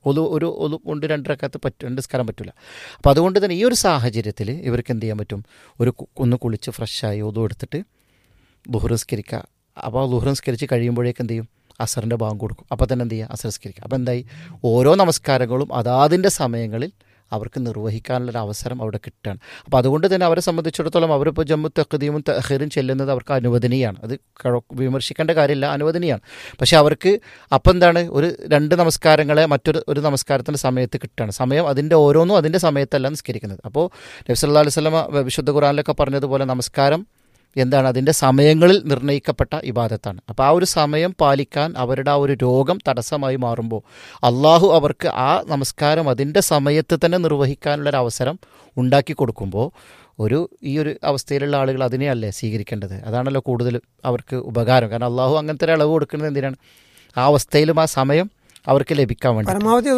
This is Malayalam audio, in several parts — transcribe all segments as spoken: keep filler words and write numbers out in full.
ഒതു ഒരു ഒതു കൊണ്ട് രണ്ടരക്കകത്ത് പറ്റും, രണ്ട് നിസ്കാരം പറ്റില്ല. അപ്പോൾ അതുകൊണ്ട് തന്നെ ഈ ഒരു സാഹചര്യത്തിൽ ഇവർക്ക് എന്ത് ചെയ്യാൻ പറ്റും? ഒരു ഒന്ന് കുളിച്ച് ഫ്രഷായി ഒതു എടുത്തിട്ട് ദുഹർ നിസ്കരിക്കുക. അപ്പോൾ ദുഹർ നിസ്കരിച്ച് കഴിയുമ്പോഴേക്ക് എന്ത് ചെയ്യും? അസറിൻ്റെ ഭാഗം കൊടുക്കും. അപ്പോൾ തന്നെ എന്ത് ചെയ്യുക? അസർ നിസ്കരിക്കുക. അപ്പോൾ എന്തായി? ഓരോ നമസ്കാരങ്ങളും അതാതിൻ്റെ സമയങ്ങളിൽ അവർക്ക് നിർവഹിക്കാനുള്ളൊരു അവസരം അവിടെ കിട്ടുകയാണ്. അപ്പോൾ അതുകൊണ്ട് തന്നെ അവരെ സംബന്ധിച്ചിടത്തോളം അവരിപ്പോൾ ജമ്മു തഖ്ദീമും തഅഖീറും ചെല്ലുന്നത് അവർക്ക് അനുവദനീയമാണ്. അത് വിമർശിക്കേണ്ട കാര്യമില്ല, അനുവദനീയമാണ്. പക്ഷേ അവർക്ക് അപ്പം എന്താണ്, ഒരു രണ്ട് നമസ്കാരങ്ങളെ മറ്റൊരു ഒരു നമസ്കാരത്തിൻ്റെ സമയത്ത് കിട്ടുകയാണ്. സമയം അതിൻ്റെ ഓരോന്നും അതിൻ്റെ സമയത്തല്ല നിസ്കരിക്കുന്നത്. അപ്പോൾ നബി സല്ലല്ലാഹു അലൈഹി വസല്ലം വിശുദ്ധ ഖുർആനിലൊക്കെ പറഞ്ഞതുപോലെ നമസ്കാരം എന്താണ്, അതിൻ്റെ സമയങ്ങളിൽ നിർണ്ണയിക്കപ്പെട്ട ഇബാദത്താണ്. അപ്പോൾ ആ ഒരു സമയം പാലിക്കാൻ അവരുടെ ആ ഒരു രോഗം തടസ്സമായി മാറുമ്പോൾ അള്ളാഹു അവർക്ക് ആ നമസ്കാരം അതിൻ്റെ സമയത്ത് തന്നെ നിർവഹിക്കാനുള്ളൊരു അവസരം ഉണ്ടാക്കി കൊടുക്കുമ്പോൾ ഒരു ഈ ഒരു അവസ്ഥയിലുള്ള ആളുകൾ അതിനെയല്ലേ സ്വീകരിക്കേണ്ടത്? അതാണല്ലോ കൂടുതൽ അവർക്ക് ഉപകാരം. കാരണം അള്ളാഹു അങ്ങനത്തെ ഒരു ഇളവ് കൊടുക്കുന്നത് എന്തിനാണ്? ആ അവസ്ഥയിലും ആ സമയം അവർക്ക് ലഭിക്കാൻ വേണ്ടി പരമാവധി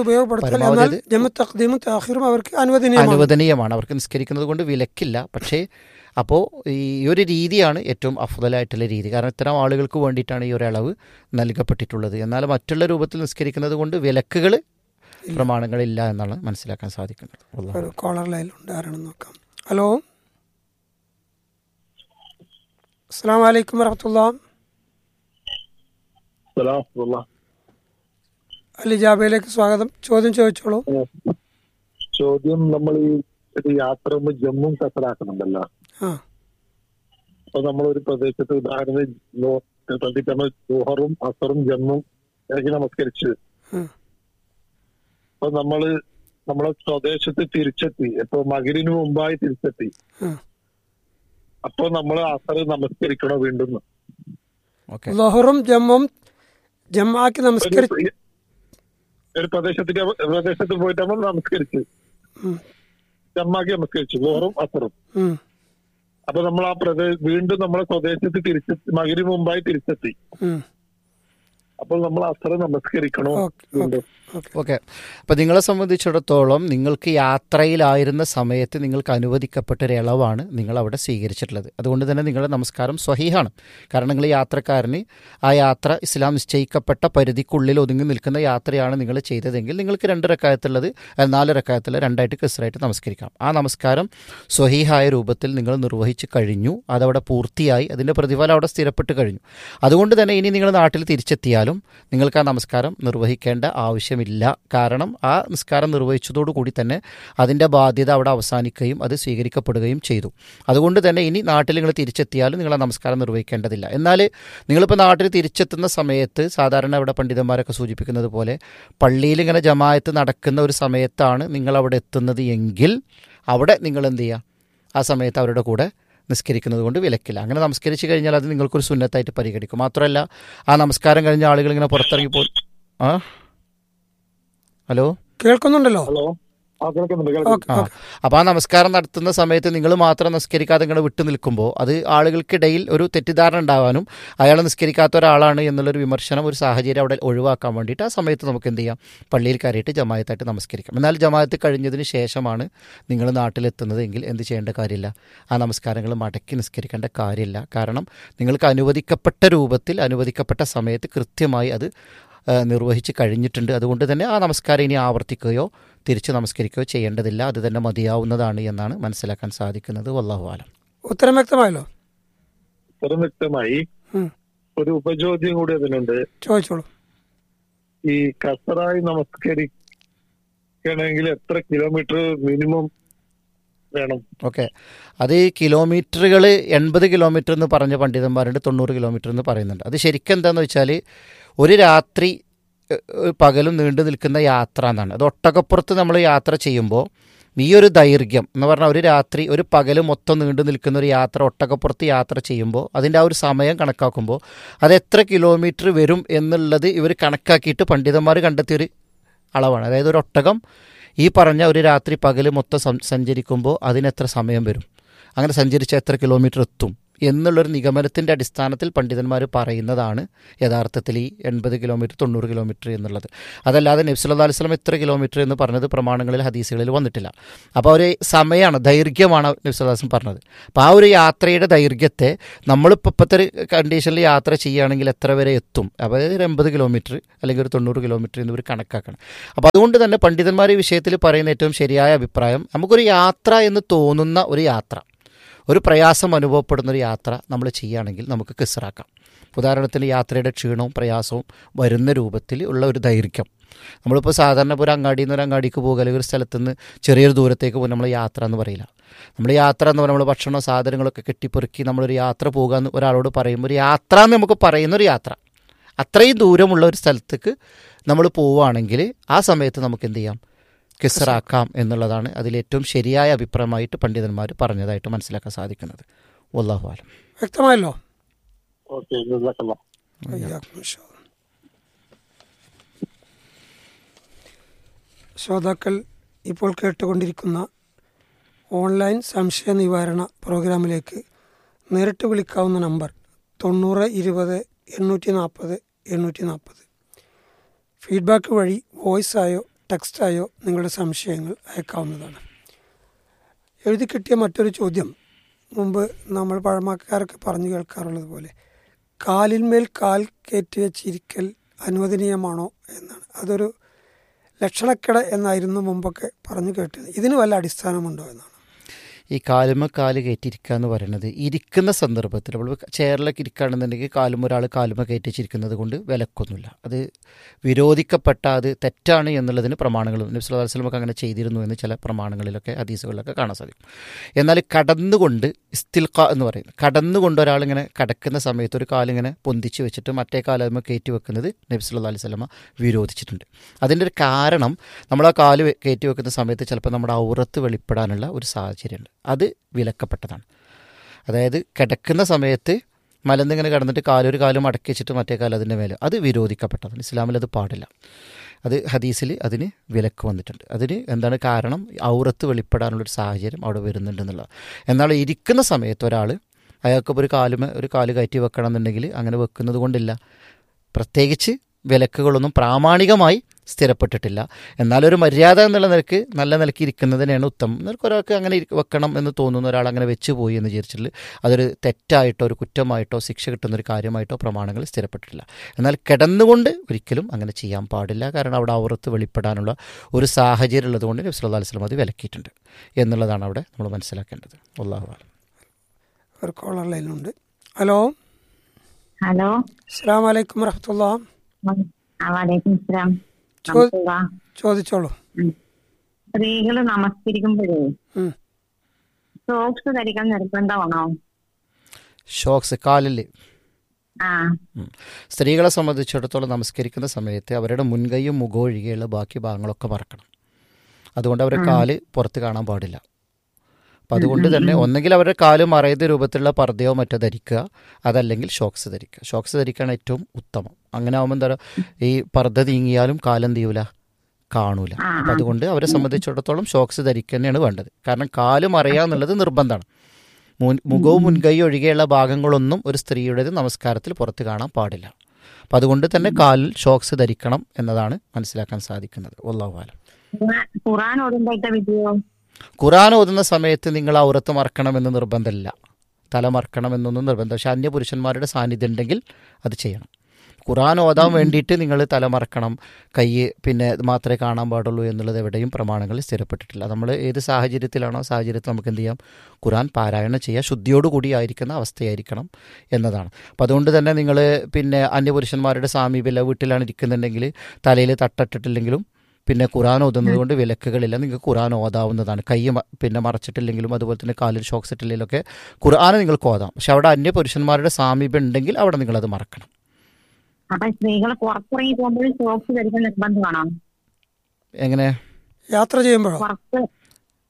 അനുവദനീയമാണ്. അവർക്ക് നിസ്കരിക്കുന്നത് കൊണ്ട് വിലക്കില്ല. പക്ഷേ അപ്പോൾ ഈ ഒരു രീതിയാണ് ഏറ്റവും അഫ്ദലായിട്ടുള്ള രീതി. കാരണം ഇത്തരം ആളുകൾക്ക് വേണ്ടിയിട്ടാണ് ഈ ഒരു ഇളവ് നൽകപ്പെട്ടിട്ടുള്ളത്. എന്നാൽ മറ്റുള്ള രൂപത്തിൽ നിസ്കരിക്കുന്നത് കൊണ്ട് വിലക്കുകൾ പ്രമാണങ്ങളില്ല എന്നാണ് മനസ്സിലാക്കാൻ സാധിക്കുന്നത്. കോളർ ലൈനിലുണ്ട്, ആരാണെന്ന് നോക്കാം. ഹലോ, അസ്സലാമു അലൈക്കും വറഹ്മത്തുള്ളാഹി. അലിജാബയിലേക്ക് സ്വാഗതം. ചോദ്യം ചോദിച്ചോളൂ. ചോദ്യം, നമ്മൾ ഈ യാത്ര ജമ്മു കസറാക്കുന്നുണ്ടല്ലോ. അപ്പൊ നമ്മളൊരു പ്രദേശത്ത് ഉദാഹരണം ജോഹറും അസറും ജമ്മും ഇറങ്ങി നമസ്കരിച്ച് അപ്പൊ നമ്മള് നമ്മളെ സ്വദേശത്ത് തിരിച്ചെത്തി. ഇപ്പൊ മഗ്‌രിബിന് മുമ്പായി തിരിച്ചെത്തി. അപ്പൊ നമ്മള് അസർ നമസ്കരിക്കണോ വീണ്ടും? ജോഹറും ജമ്മും ജമ്മാക്കി നമസ്കരിച്ച് ഒരു പ്രദേശത്തിന്റെ പ്രദേശത്ത് പോയിട്ട് നമ്മൾ നമസ്കരിച്ച് ജമ്മാക്കി നമസ്കരിച്ചു ജോഹറും അസറും. അപ്പൊ നമ്മൾ ആ പ്രദേശ വീണ്ടും നമ്മളെ സ്വദേശത്ത് തിരിച്ചെത്തി, മഗ്‌രിബിന് മുമ്പായി തിരിച്ചെത്തി. അപ്പോൾ നമ്മൾ അസർ നമസ്കരിക്കണോ? ഓക്കെ. അപ്പോൾ നിങ്ങളെ സംബന്ധിച്ചിടത്തോളം നിങ്ങൾക്ക് യാത്രയിലായിരുന്ന സമയത്ത് നിങ്ങൾക്ക് അനുവദിക്കപ്പെട്ട ഒരു ഇളവാണ് നിങ്ങൾ അവിടെ സ്വീകരിച്ചിട്ടുള്ളത്. അതുകൊണ്ട് തന്നെ നിങ്ങളുടെ നമസ്കാരം സ്വഹീഹാണ്. കാരണം നിങ്ങൾ യാത്രക്കാരന് ആ യാത്ര ഇസ്ലാം നിശ്ചയിക്കപ്പെട്ട പരിധിക്കുള്ളിൽ ഒതുങ്ങി നിൽക്കുന്ന യാത്രയാണ് നിങ്ങൾ ചെയ്തതെങ്കിൽ നിങ്ങൾക്ക് രണ്ട് റക്അത്തുള്ളത് നാല് റക്അത്തുള്ള രണ്ടായിട്ട് കസ്റായിട്ട് നമസ്കരിക്കാം. ആ നമസ്കാരം സ്വഹീഹായ രൂപത്തിൽ നിങ്ങൾ നിർവഹിച്ച് കഴിഞ്ഞു. അതവിടെ പൂർത്തിയായി, അതിൻ്റെ പ്രതിഫലം അവിടെ സ്ഥിരപ്പെട്ട് കഴിഞ്ഞു. അതുകൊണ്ട് തന്നെ ഇനി നിങ്ങൾ നാട്ടിൽ തിരിച്ചെത്തിയാലും നിങ്ങൾക്ക് ആ നമസ്കാരം നിർവഹിക്കേണ്ട ആവശ്യമില്ല. കാരണം ആ നിസ്കാരം നിർവഹിച്ചതോടുകൂടി തന്നെ അതിൻ്റെ ബാധ്യത അവിടെ അവസാനിക്കുകയും അത് സ്വീകരിക്കപ്പെടുകയും ചെയ്തു. അതുകൊണ്ട് തന്നെ ഇനി നാട്ടിൽ നിങ്ങൾ തിരിച്ചെത്തിയാലും നിങ്ങൾ ആ നമസ്കാരം നിർവഹിക്കേണ്ടതില്ല. എന്നാൽ നിങ്ങളിപ്പോൾ നാട്ടിൽ തിരിച്ചെത്തുന്ന സമയത്ത് സാധാരണ ഇവിടെ പണ്ഡിതന്മാരൊക്കെ സൂചിപ്പിക്കുന്നത് പോലെ പള്ളിയിൽ ഇങ്ങനെ ജമാഅത്ത് നടക്കുന്ന ഒരു സമയത്താണ് നിങ്ങളവിടെ എത്തുന്നത് എങ്കിൽ അവിടെ നിങ്ങൾ എന്ത് ചെയ്യുക? ആ സമയത്ത് അവരുടെ കൂടെ നിസ്കരിക്കുന്നത് കൊണ്ട് വിലക്കില്ല. അങ്ങനെ നമസ്കരിച്ച് കഴിഞ്ഞാൽ അത് നിങ്ങൾക്കൊരു സുന്നത്തായിട്ട് പരിഗണിക്കും. മാത്രമല്ല ആ നമസ്കാരം കഴിഞ്ഞ ആളുകൾ ഇങ്ങനെ പുറത്തിറങ്ങി പോ ആ ഹലോ കേൾക്കുന്നുണ്ടല്ലോ. ആ അപ്പോൾ ആ നമസ്കാരം നടത്തുന്ന സമയത്ത് നിങ്ങൾ മാത്രം നിസ്കരിക്കാതെ ഇങ്ങനെ വിട്ടു നിൽക്കുമ്പോൾ അത് ആളുകൾക്കിടയിൽ ഒരു തെറ്റിദ്ധാരണ ഉണ്ടാകാനും അയാൾ നിസ്കരിക്കാത്ത ഒരാളാണ് എന്നുള്ളൊരു വിമർശനം, ഒരു സാഹചര്യം അവിടെ ഒഴിവാക്കാൻ വേണ്ടിയിട്ട് ആ സമയത്ത് നമുക്ക് എന്ത് ചെയ്യാം? പള്ളിയിൽ കയറിയിട്ട് ജമാഅത്തായിട്ട് നമസ്കരിക്കാം. എന്നാൽ ജമാഅത്ത് കഴിഞ്ഞതിന് ശേഷമാണ് നിങ്ങൾ നാട്ടിലെത്തുന്നത് എങ്കിൽ എന്ത് ചെയ്യേണ്ട കാര്യമില്ല? ആ നമസ്കാരങ്ങൾ മടക്കി നിസ്കരിക്കേണ്ട കാര്യമില്ല. കാരണം നിങ്ങൾക്ക് അനുവദിക്കപ്പെട്ട രൂപത്തിൽ അനുവദിക്കപ്പെട്ട സമയത്ത് കൃത്യമായി അത് നിർവഹിച്ച് കഴിഞ്ഞിട്ടുണ്ട്. അതുകൊണ്ട് തന്നെ ആ നമസ്കാരം ഇനി ആവർത്തിക്കുകയോ തിരിച്ച് നമസ്കരിക്കുകയോ ചെയ്യേണ്ടതില്ല. അത് തന്നെ മതിയാവുന്നതാണ് എന്നാണ് മനസ്സിലാക്കാൻ സാധിക്കുന്നത്. വല്ലാഹു ആലം. ഉത്തരം വ്യക്തമായല്ലോ? ഉത്തരം വ്യക്തമായി. ഒരു ഉപചോദ്യം കൂടി അതിനുണ്ട്, ചോദിച്ചോളൂ. ഈ കസറായി നമസ്കരിക്കണമെങ്കിൽ എത്ര കിലോമീറ്റർ മിനിമം വേണം? ഓക്കെ, അത് കിലോമീറ്ററുകൾ എൺപത് കിലോമീറ്റർ എന്ന് പറഞ്ഞ പണ്ഡിതന്മാരുണ്ട്, തൊണ്ണൂറ് കിലോമീറ്റർ എന്ന് പറയുന്നുണ്ട്. അത് ശരിക്കും എന്താണെന്ന് വെച്ചാൽ ഒരു രാത്രി പകലും നീണ്ടു നിൽക്കുന്ന യാത്ര എന്നാണ്. അത് ഒട്ടകപ്പുറത്ത് നമ്മൾ യാത്ര ചെയ്യുമ്പോൾ ഈ ഒരു ദൈർഘ്യം എന്ന് പറഞ്ഞാൽ ഒരു രാത്രി ഒരു പകൽ മൊത്തം നീണ്ടു നിൽക്കുന്ന ഒരു യാത്ര ഒട്ടകപ്പുറത്ത് യാത്ര ചെയ്യുമ്പോൾ അതിൻ്റെ ആ ഒരു സമയം കണക്കാക്കുമ്പോൾ അത് എത്ര കിലോമീറ്റർ വരും എന്നുള്ളത് ഇവർ കണക്കാക്കിയിട്ട് പണ്ഡിതന്മാർ കണ്ടെത്തിയൊരു അളവാണ്. അതായത് ഒരു ഒട്ടകം ഈ പറഞ്ഞ ഒരു രാത്രി പകൽ മൊത്തം സഞ്ചരിക്കുമ്പോൾ അതിനെത്ര സമയം വരും, അങ്ങനെ സഞ്ചരിച്ചാൽ എത്ര കിലോമീറ്റർ എത്തും എന്നുള്ളൊരു നിഗമനത്തിൻ്റെ അടിസ്ഥാനത്തിൽ പണ്ഡിതന്മാർ പറയുന്നതാണ് യഥാർത്ഥത്തിൽ ഈ എൺപത് കിലോമീറ്റർ തൊണ്ണൂറ് കിലോമീറ്റർ എന്നുള്ളത്. അതല്ലാതെ നബി സല്ലല്ലാഹു അലൈഹി വസല്ലം എത്ര കിലോമീറ്റർ എന്ന് പറഞ്ഞത് പ്രമാണങ്ങളിൽ ഹദീസുകളിൽ വന്നിട്ടില്ല. അപ്പോൾ ഒരു സമയമാണ്, ദൈർഘ്യമാണ് നബി സല്ലല്ലാഹു അലൈഹി വസല്ലം പറഞ്ഞത്. അപ്പോൾ ആ ഒരു യാത്രയുടെ ദൈർഘ്യത്തെ നമ്മളിപ്പോൾ ഇപ്പോഴത്തെ ഒരു കണ്ടീഷനിൽ യാത്ര ചെയ്യുകയാണെങ്കിൽ എത്ര വരെ എത്തും, അപ്പോൾ ഒരു എൺപത് കിലോമീറ്റർ അല്ലെങ്കിൽ ഒരു തൊണ്ണൂറ് കിലോമീറ്റർ എന്നിവർ കണക്കാക്കണം. അപ്പോൾ അതുകൊണ്ട് തന്നെ പണ്ഡിതന്മാർ ഈ വിഷയത്തിൽ പറയുന്ന ഏറ്റവും ശരിയായ അഭിപ്രായം, നമുക്കൊരു യാത്ര എന്ന് തോന്നുന്ന ഒരു യാത്ര, ഒരു പ്രയാസം അനുഭവപ്പെടുന്നൊരു യാത്ര നമ്മൾ ചെയ്യുകയാണെങ്കിൽ നമുക്ക് കിസ്റാക്കാം. ഉദാഹരണത്തിന് യാത്രയുടെ ക്ഷീണവും പ്രയാസവും വരുന്ന രൂപത്തിൽ ഉള്ള ഒരു ദൈർഘ്യം. നമ്മളിപ്പോൾ സാധാരണ ഇപ്പോൾ ഒരു അങ്ങാടിയിൽ നിന്ന് ഒരു അങ്ങാടിക്ക് പോകുക അല്ലെങ്കിൽ ഒരു സ്ഥലത്ത് നിന്ന് ചെറിയൊരു ദൂരത്തേക്ക് പോകും നമ്മൾ യാത്ര എന്ന് പറയില്ല. നമ്മൾ യാത്ര എന്ന് പറഞ്ഞാൽ നമ്മൾ ഭക്ഷണവും സാധനങ്ങളൊക്കെ കെട്ടിപ്പെറുക്കി നമ്മളൊരു യാത്ര പോകുക എന്ന് ഒരാളോട് പറയുമ്പോൾ ഒരു യാത്ര എന്ന് നമുക്ക് പറയുന്നൊരു യാത്ര, അത്രയും ദൂരമുള്ള ഒരു സ്ഥലത്തേക്ക് നമ്മൾ പോവുകയാണെങ്കിൽ ആ സമയത്ത് നമുക്ക് എന്ത് ചെയ്യാം, കിസ്റാക്കാം എന്നുള്ളതാണ് അതിലേറ്റവും ശരിയായ അഭിപ്രായമായിട്ട് പണ്ഡിതന്മാർ പറഞ്ഞതായിട്ട് മനസ്സിലാക്കാൻ സാധിക്കുന്നത്. വല്ലാഹു അലം. വ്യക്തമായല്ലോ? ഓക്കെ, ജസാക്കല്ലാഹ്. ശ്രോതാക്കൾ ഇപ്പോൾ കേട്ടുകൊണ്ടിരിക്കുന്ന ഓൺലൈൻ സംശയ നിവാരണ പ്രോഗ്രാമിലേക്ക് നേരിട്ട് വിളിക്കാവുന്ന നമ്പർ തൊണ്ണൂറ് ഇരുപത് എണ്ണൂറ്റി നാൽപ്പത് എണ്ണൂറ്റി നാൽപ്പത്. ഫീഡ്ബാക്ക് വഴി വോയിസായോ ടെക്സ്റ്റായോ നിങ്ങളുടെ സംശയങ്ങൾ അയക്കാവുന്നതാണ്. എഴുതി കിട്ടിയ മറ്റൊരു ചോദ്യം, മുമ്പ് നമ്മൾ പഴമക്കാരൊക്കെ പറഞ്ഞു കേൾക്കാറുള്ളത് പോലെ കാലിന്മേൽ കാൽ കയറ്റി വെച്ചിരിക്കൽ അനുവദനീയമാണോ എന്നാണ്. അതൊരു ലക്ഷണക്കേട് എന്നായിരുന്നു മുമ്പൊക്കെ പറഞ്ഞു കേട്ടത്. ഇതിന് വല്ല അടിസ്ഥാനമുണ്ടോ എന്നാണ്. ഈ കാലുമ കാല് കയറ്റിയിരിക്കുക എന്ന് പറയുന്നത് ഇരിക്കുന്ന സന്ദർഭത്തിൽ നമ്മൾ ചെയറിലൊക്കെ ഇരിക്കുകയാണെന്നുണ്ടെങ്കിൽ കാലും ഒരാൾ കാലുമ കയറ്റിച്ചിരിക്കുന്നത് കൊണ്ട് വിലക്കൊന്നുമില്ല. അത് വിരോധിക്കപ്പെട്ട അത് തെറ്റാണ് എന്നുള്ളതിന് പ്രമാണങ്ങളും നബി സല്ലല്ലാഹു അലൈഹി വസല്ലം അങ്ങനെ ചെയ്തിരുന്നു എന്ന് ചില പ്രമാണങ്ങളിലൊക്കെ ഹദീസുകളിലൊക്കെ കാണാൻ സാധിക്കും. എന്നാൽ കടന്നുകൊണ്ട് ഇസ്തിൽഖ എന്ന് പറയുന്നത്, കടന്നുകൊണ്ട് ഒരാളിങ്ങനെ കടക്കുന്ന സമയത്ത് ഒരു കാലിങ്ങനെ പൊന്തിച്ച് വെച്ചിട്ട് മറ്റേ കാലുമ കയറ്റി വെക്കുന്നത് നബി സല്ലല്ലാഹു അലൈഹി വസല്ലം വിരോധിച്ചിട്ടുണ്ട്. അതിൻ്റെ ഒരു കാരണം, നമ്മൾ ആ കാല് കയറ്റി വെക്കുന്ന സമയത്ത് ചിലപ്പോൾ നമ്മുടെ ഔറത്ത് വെളിപ്പെടാനുള്ള ഒരു സാഹചര്യമുണ്ട്. അത് വിലക്കപ്പെട്ടതാണ്. അതായത് കിടക്കുന്ന സമയത്ത് മലന്നിങ്ങനെ കിടന്നിട്ട് കാലൊരു കാലും അടക്കി വെച്ചിട്ട് മറ്റേ കാലം അതിൻ്റെ മേലെ, അത് വിരോധിക്കപ്പെട്ടതാണ്. ഇസ്ലാമിൽ അത് പാടില്ല. അത് ഹദീസിൽ അതിന് വിലക്ക് വന്നിട്ടുണ്ട്. അതിന് എന്താണ് കാരണം, ഔറത്ത് വെളിപ്പെടാനുള്ളൊരു സാഹചര്യം അവിടെ വരുന്നുണ്ടെന്നുള്ളത്. എന്നാൽ ഇരിക്കുന്ന സമയത്ത് ഒരാൾ അയാൾക്കിപ്പോൾ ഒരു കാലുമ ഒരു കാല് കയറ്റി വെക്കണം എന്നുണ്ടെങ്കിൽ അങ്ങനെ വെക്കുന്നത് കൊണ്ടില്ല. പ്രത്യേകിച്ച് വിലക്കുകളൊന്നും പ്രാമാണികമായി സ്ഥിരപ്പെട്ടിട്ടില്ല. എന്നാലൊരു മര്യാദ എന്നുള്ള നിലക്ക് നല്ല നിലയ്ക്ക് ഇരിക്കുന്നതിനാണ് ഉത്തമം. നിനക്ക് ഒരാൾക്ക് അങ്ങനെ വെക്കണം എന്ന് തോന്നുന്ന ഒരാൾ അങ്ങനെ വെച്ച് പോയി എന്ന് വിചാരിച്ചിട്ട് അതൊരു തെറ്റായിട്ടോ ഒരു കുറ്റമായിട്ടോ ശിക്ഷ കിട്ടുന്നൊരു കാര്യമായിട്ടോ പ്രമാണങ്ങൾ സ്ഥിരപ്പെട്ടിട്ടില്ല. എന്നാൽ കിടന്നുകൊണ്ട് ഒരിക്കലും അങ്ങനെ ചെയ്യാൻ പാടില്ല. കാരണം അവിടെ ഔറത്ത് വെളിപ്പെടാനുള്ള ഒരു സാഹചര്യം ഉള്ളതുകൊണ്ട് നബി സല്ലല്ലാഹു അലൈഹി വസല്ലം അത് വിലക്കിയിട്ടുണ്ട് എന്നുള്ളതാണ് അവിടെ നമ്മൾ മനസ്സിലാക്കേണ്ടത്. അല്ലാഹു അലം. ഒരു കോളർ ലൈനുണ്ട്. ഹലോ ഹലോ, അസ്സലാമു അലൈക്കും വറഹ്മത്തുള്ളാഹി. വലൈക്കും സലാം. ചോദിച്ചോളൂ. സ്ത്രീകള് നമസ്കരിക്കുമ്പോഴേ സോക്സ് ധരിക്കാൻ നിർബന്ധമാണോ? ഷോക്സ് കാലിൽ ആ സ്ത്രീകളെ സംബന്ധിച്ചിടത്തോളം നമസ്കരിക്കുന്ന സമയത്ത് അവരുടെ മുൻകൈയും മുഖവും ഒഴികെയുള്ള ബാക്കി ഭാഗങ്ങളൊക്കെ മറക്കണം. അതുകൊണ്ട് അവരുടെ കാല് പുറത്ത് കാണാൻ പാടില്ല. അപ്പം അതുകൊണ്ട് തന്നെ ഒന്നെങ്കിൽ അവരുടെ കാല് മറയുന്ന രൂപത്തിലുള്ള പർദ്ദയോ മറ്റോ ധരിക്കുക, അതല്ലെങ്കിൽ ഷോക്സ് ധരിക്കുക. ഷോക്സ് ധരിക്കുകയാണ് ഏറ്റവും ഉത്തമം. അങ്ങനെ ആകുമ്പോൾ എന്താ പറയുക, ഈ പർദ്ദ നീങ്ങിയാലും കാലെന്ത് ചെയ്യൂല, കാണൂല. അപ്പം അതുകൊണ്ട് അവരെ സംബന്ധിച്ചിടത്തോളം ഷോക്സ് ധരിക്കുക തന്നെയാണ് വേണ്ടത്. കാരണം കാല് മറയുക എന്നുള്ളത് നിർബന്ധമാണ്. മുഖവും മുൻകൈയും ഒഴികെയുള്ള ഭാഗങ്ങളൊന്നും ഒരു സ്ത്രീയുടേത് നമസ്കാരത്തിൽ പുറത്ത് കാണാൻ പാടില്ല. അപ്പം അതുകൊണ്ട് തന്നെ കാലിൽ ഷോക്സ് ധരിക്കണം എന്നതാണ് മനസ്സിലാക്കാൻ സാധിക്കുന്നത്. വല്ലാഹു അലം. ഖുർആൻ ഓതുമ്പോഴത്തെ വിധിയോ? ഖുർആൻ ഓതുന്ന സമയത്ത് നിങ്ങൾ ഔറത്ത് മറക്കണമെന്ന് നിർബന്ധമില്ല, തല മറക്കണമെന്നൊന്നും നിർബന്ധം. പക്ഷെ അന്യ പുരുഷന്മാരുടെ സാന്നിധ്യം ഉണ്ടെങ്കിൽ അത് ചെയ്യണം. ഖുർആൻ ഓതാൻ വേണ്ടിയിട്ട് നിങ്ങൾ തല മറക്കണം, കൈ പിന്നെ മാത്രമേ കാണാൻ പാടുള്ളൂ എന്നുള്ളത് എവിടെയും പ്രമാണങ്ങളിൽ സ്ഥിരപ്പെട്ടിട്ടില്ല. നമ്മൾ ഏത് സാഹചര്യത്തിലാണോ സാഹചര്യത്തിൽ നമുക്ക് എന്ത് ചെയ്യാം, ഖുർആൻ പാരായണം ചെയ്യുക, ശുദ്ധിയോടുകൂടി ആയിരിക്കുന്ന അവസ്ഥയായിരിക്കണം എന്നതാണ്. അപ്പോൾ അതുകൊണ്ട് തന്നെ നിങ്ങൾ പിന്നെ അന്യപുരുഷന്മാരുടെ സാമീപ്യമില്ല, വീട്ടിലാണ് ഇരിക്കുന്നുണ്ടെങ്കിൽ തലയിൽ തട്ടിട്ടില്ലെങ്കിലും പിന്നെ ഖുർആൻ ഓതുന്നത് കൊണ്ട് വിലക്കുകളില്ല. നിങ്ങൾക്ക് ഖുർആൻ ഓതാവുന്നതാണ്. കൈ പിന്നെ മറച്ചിട്ടില്ലെങ്കിലും അതുപോലെ തന്നെ കാലിൽ ഷോക്സ് ഇട്ടില്ലെങ്കിലൊക്കെ ഖുർആൻ നിങ്ങൾക്ക് ഓതാം. പക്ഷെ അവിടെ അന്യ പുരുഷന്മാരുടെ സാമീപ്യം ഉണ്ടെങ്കിൽ അവിടെ നിങ്ങളത് മറക്കണം. സ്ത്രീകൾ പുറത്തിറങ്ങി പോകുമ്പോൾ ഷോക്സ് ധരിക്കാൻ നിർബന്ധമാണോ? എങ്ങനെ? യാത്ര ചെയ്യുമ്പോഴോ?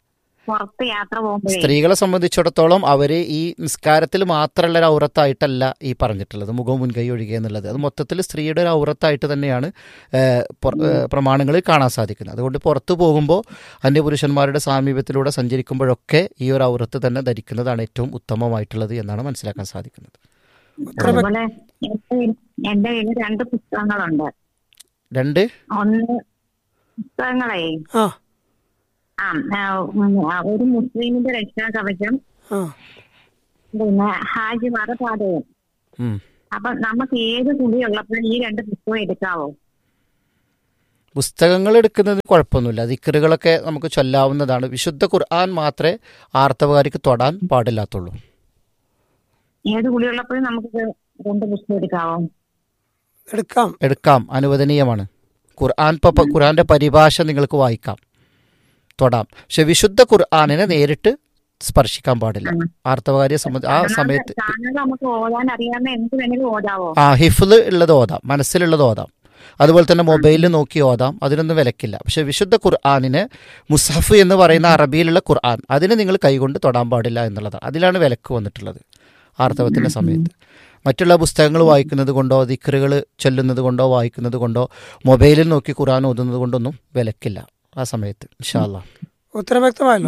പുറത്ത് യാത്ര പോകുമ്പോഴേ സ്ത്രീകളെ സംബന്ധിച്ചിടത്തോളം അവർ ഈ നിസ്കാരത്തിൽ മാത്രമുള്ള ഒരു ഔറത്തായിട്ടല്ല ഈ പറഞ്ഞിട്ടുള്ളത്, മുഖവും മുൻകൈ ഒഴികെ എന്നുള്ളത്. അത് മൊത്തത്തിൽ സ്ത്രീയുടെ ഒരു ഔറത്തായിട്ട് തന്നെയാണ് പ്രമാണങ്ങളിൽ കാണാൻ സാധിക്കുന്നത്. അതുകൊണ്ട് പുറത്തു പോകുമ്പോൾ അന്യപുരുഷന്മാരുടെ സാമീപ്യത്തിലൂടെ സഞ്ചരിക്കുമ്പോഴൊക്കെ ഈ ഒരു ഔറത്ത് തന്നെ ധരിക്കുന്നതാണ് ഏറ്റവും ഉത്തമമായിട്ടുള്ളത് എന്നാണ് മനസ്സിലാക്കാൻ സാധിക്കുന്നത്. അതുപോലെ എന്റെ കയ്യിൽ രണ്ട് പുസ്തകങ്ങളുണ്ട്. രണ്ട് ഒന്ന് പുസ്തകങ്ങളെ ആ ആ ഒരു മുസ്ലിമിന്റെ രക്ഷാകവചം, ആ പിന്നെ ഹാജിമാരുടെ പാതകം. ഉം. അപ്പൊ നമുക്ക് ഏത് കുടിയുള്ളപ്പോഴും ഈ രണ്ട് പുസ്തകം എടുക്കാവോ? പുസ്തകങ്ങൾ എടുക്കുന്നതിന് കുഴപ്പമൊന്നുമില്ല. ദിക്റുകളൊക്കെ നമുക്ക് ചൊല്ലാവുന്നതാണ്. വിശുദ്ധ ഖുർആൻ മാത്രമേ ആർത്തവകാരിക്ക് തൊടാൻ പാടില്ലാത്തുള്ളൂ. ഏത് കുടിയുള്ളപ്പോഴും നമുക്ക് രണ്ട് പുസ്തകം എടുക്കാവോ? എടുക്കാം എടുക്കാം, അനുവദനീയമാണ്. ഖുർആൻ ഇപ്പം ഖുർആന്റെ പരിഭാഷ നിങ്ങൾക്ക് വായിക്കാം, തൊടാം. പക്ഷെ വിശുദ്ധ ഖുർആനിനെ നേരിട്ട് സ്പർശിക്കാൻ പാടില്ല ആർത്തവകാരിയെ സംബന്ധിച്ച്. ആ സമയത്ത് നമുക്ക് ഓതാൻ അറിയാവുന്ന എന്ത് വേണമെങ്കിലും ഓതാവോ? ആ ഹിഫ്ള് ഉള്ളത് ഓതാം, മനസ്സിലുള്ളത് ഓതാം. അതുപോലെ തന്നെ മൊബൈലിൽ നോക്കി ഓതാം, അതിനൊന്നും വിലക്കില്ല. പക്ഷെ വിശുദ്ധ ഖുർആനിന് മുസ്ഹഫ് എന്ന് പറയുന്ന അറബിയിലുള്ള ഖുർആൻ, അതിന് നിങ്ങൾ കൈകൊണ്ട് തൊടാൻ പാടില്ല എന്നുള്ളതാണ്. അതിലാണ് വിലക്ക് വന്നിട്ടുള്ളത് ആർത്തവത്തിൻ്റെ സമയത്ത്. മറ്റുള്ള പുസ്തകങ്ങൾ വായിക്കുന്നത് കൊണ്ടോ ദിക്റുകൾ ചൊല്ലുന്നത് കൊണ്ടോ വായിക്കുന്നത് കൊണ്ടോ മൊബൈലിൽ നോക്കി ഖുർആൻ ഓതുന്നത് കൊണ്ടൊന്നും വിലക്കില്ല ആ സമയത്ത്. ഇൻഷാ അല്ലാഹ്. ഉത്തരം വ്യക്തമായല്ലോ?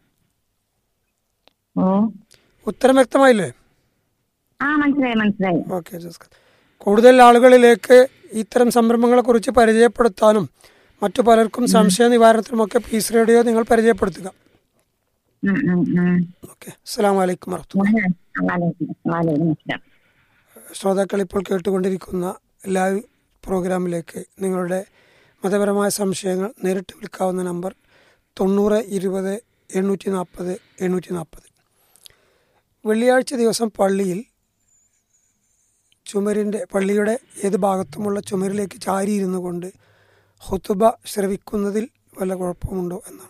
ഉത്തരം വ്യക്തമായില്ലേ? ആ മനസ്സിലായി മനസ്സിലായി. ഓക്കെ. കൂടുതൽ ആളുകളിലേക്ക് ഇത്തരം സംരംഭങ്ങളെ കുറിച്ച് പരിചയപ്പെടുത്താനും മറ്റു പലർക്കും സംശയ നിവാരണത്തിനുമൊക്കെ പീസ് റേഡിയോ നിങ്ങൾ പരിചയപ്പെടുത്തുക. ഓക്കെ. അസ്സലാമു അലൈക്കും വറഹ്മത്തുള്ളാഹി. ശ്രോതാക്കൾ ഇപ്പോൾ കേട്ടുകൊണ്ടിരിക്കുന്ന ലൈവ് പ്രോഗ്രാമിലേക്ക് നിങ്ങളുടെ മതപരമായ സംശയങ്ങൾ നേരിട്ട് വിളിക്കാവുന്ന നമ്പർ തൊണ്ണൂറ് ഇരുപത് എണ്ണൂറ്റി നാൽപ്പത് എണ്ണൂറ്റി നാൽപ്പത്. വെള്ളിയാഴ്ച ദിവസം പള്ളിയിൽ ചുമരിൻ്റെ പള്ളിയുടെ ഏത് ഭാഗത്തുമുള്ള ചുമരിലേക്ക് ചാരിയിരുന്നു കൊണ്ട് ഖുതുബ ശ്രവിക്കുന്നതിൽ വല്ല കുഴപ്പമുണ്ടോ എന്നാണ്.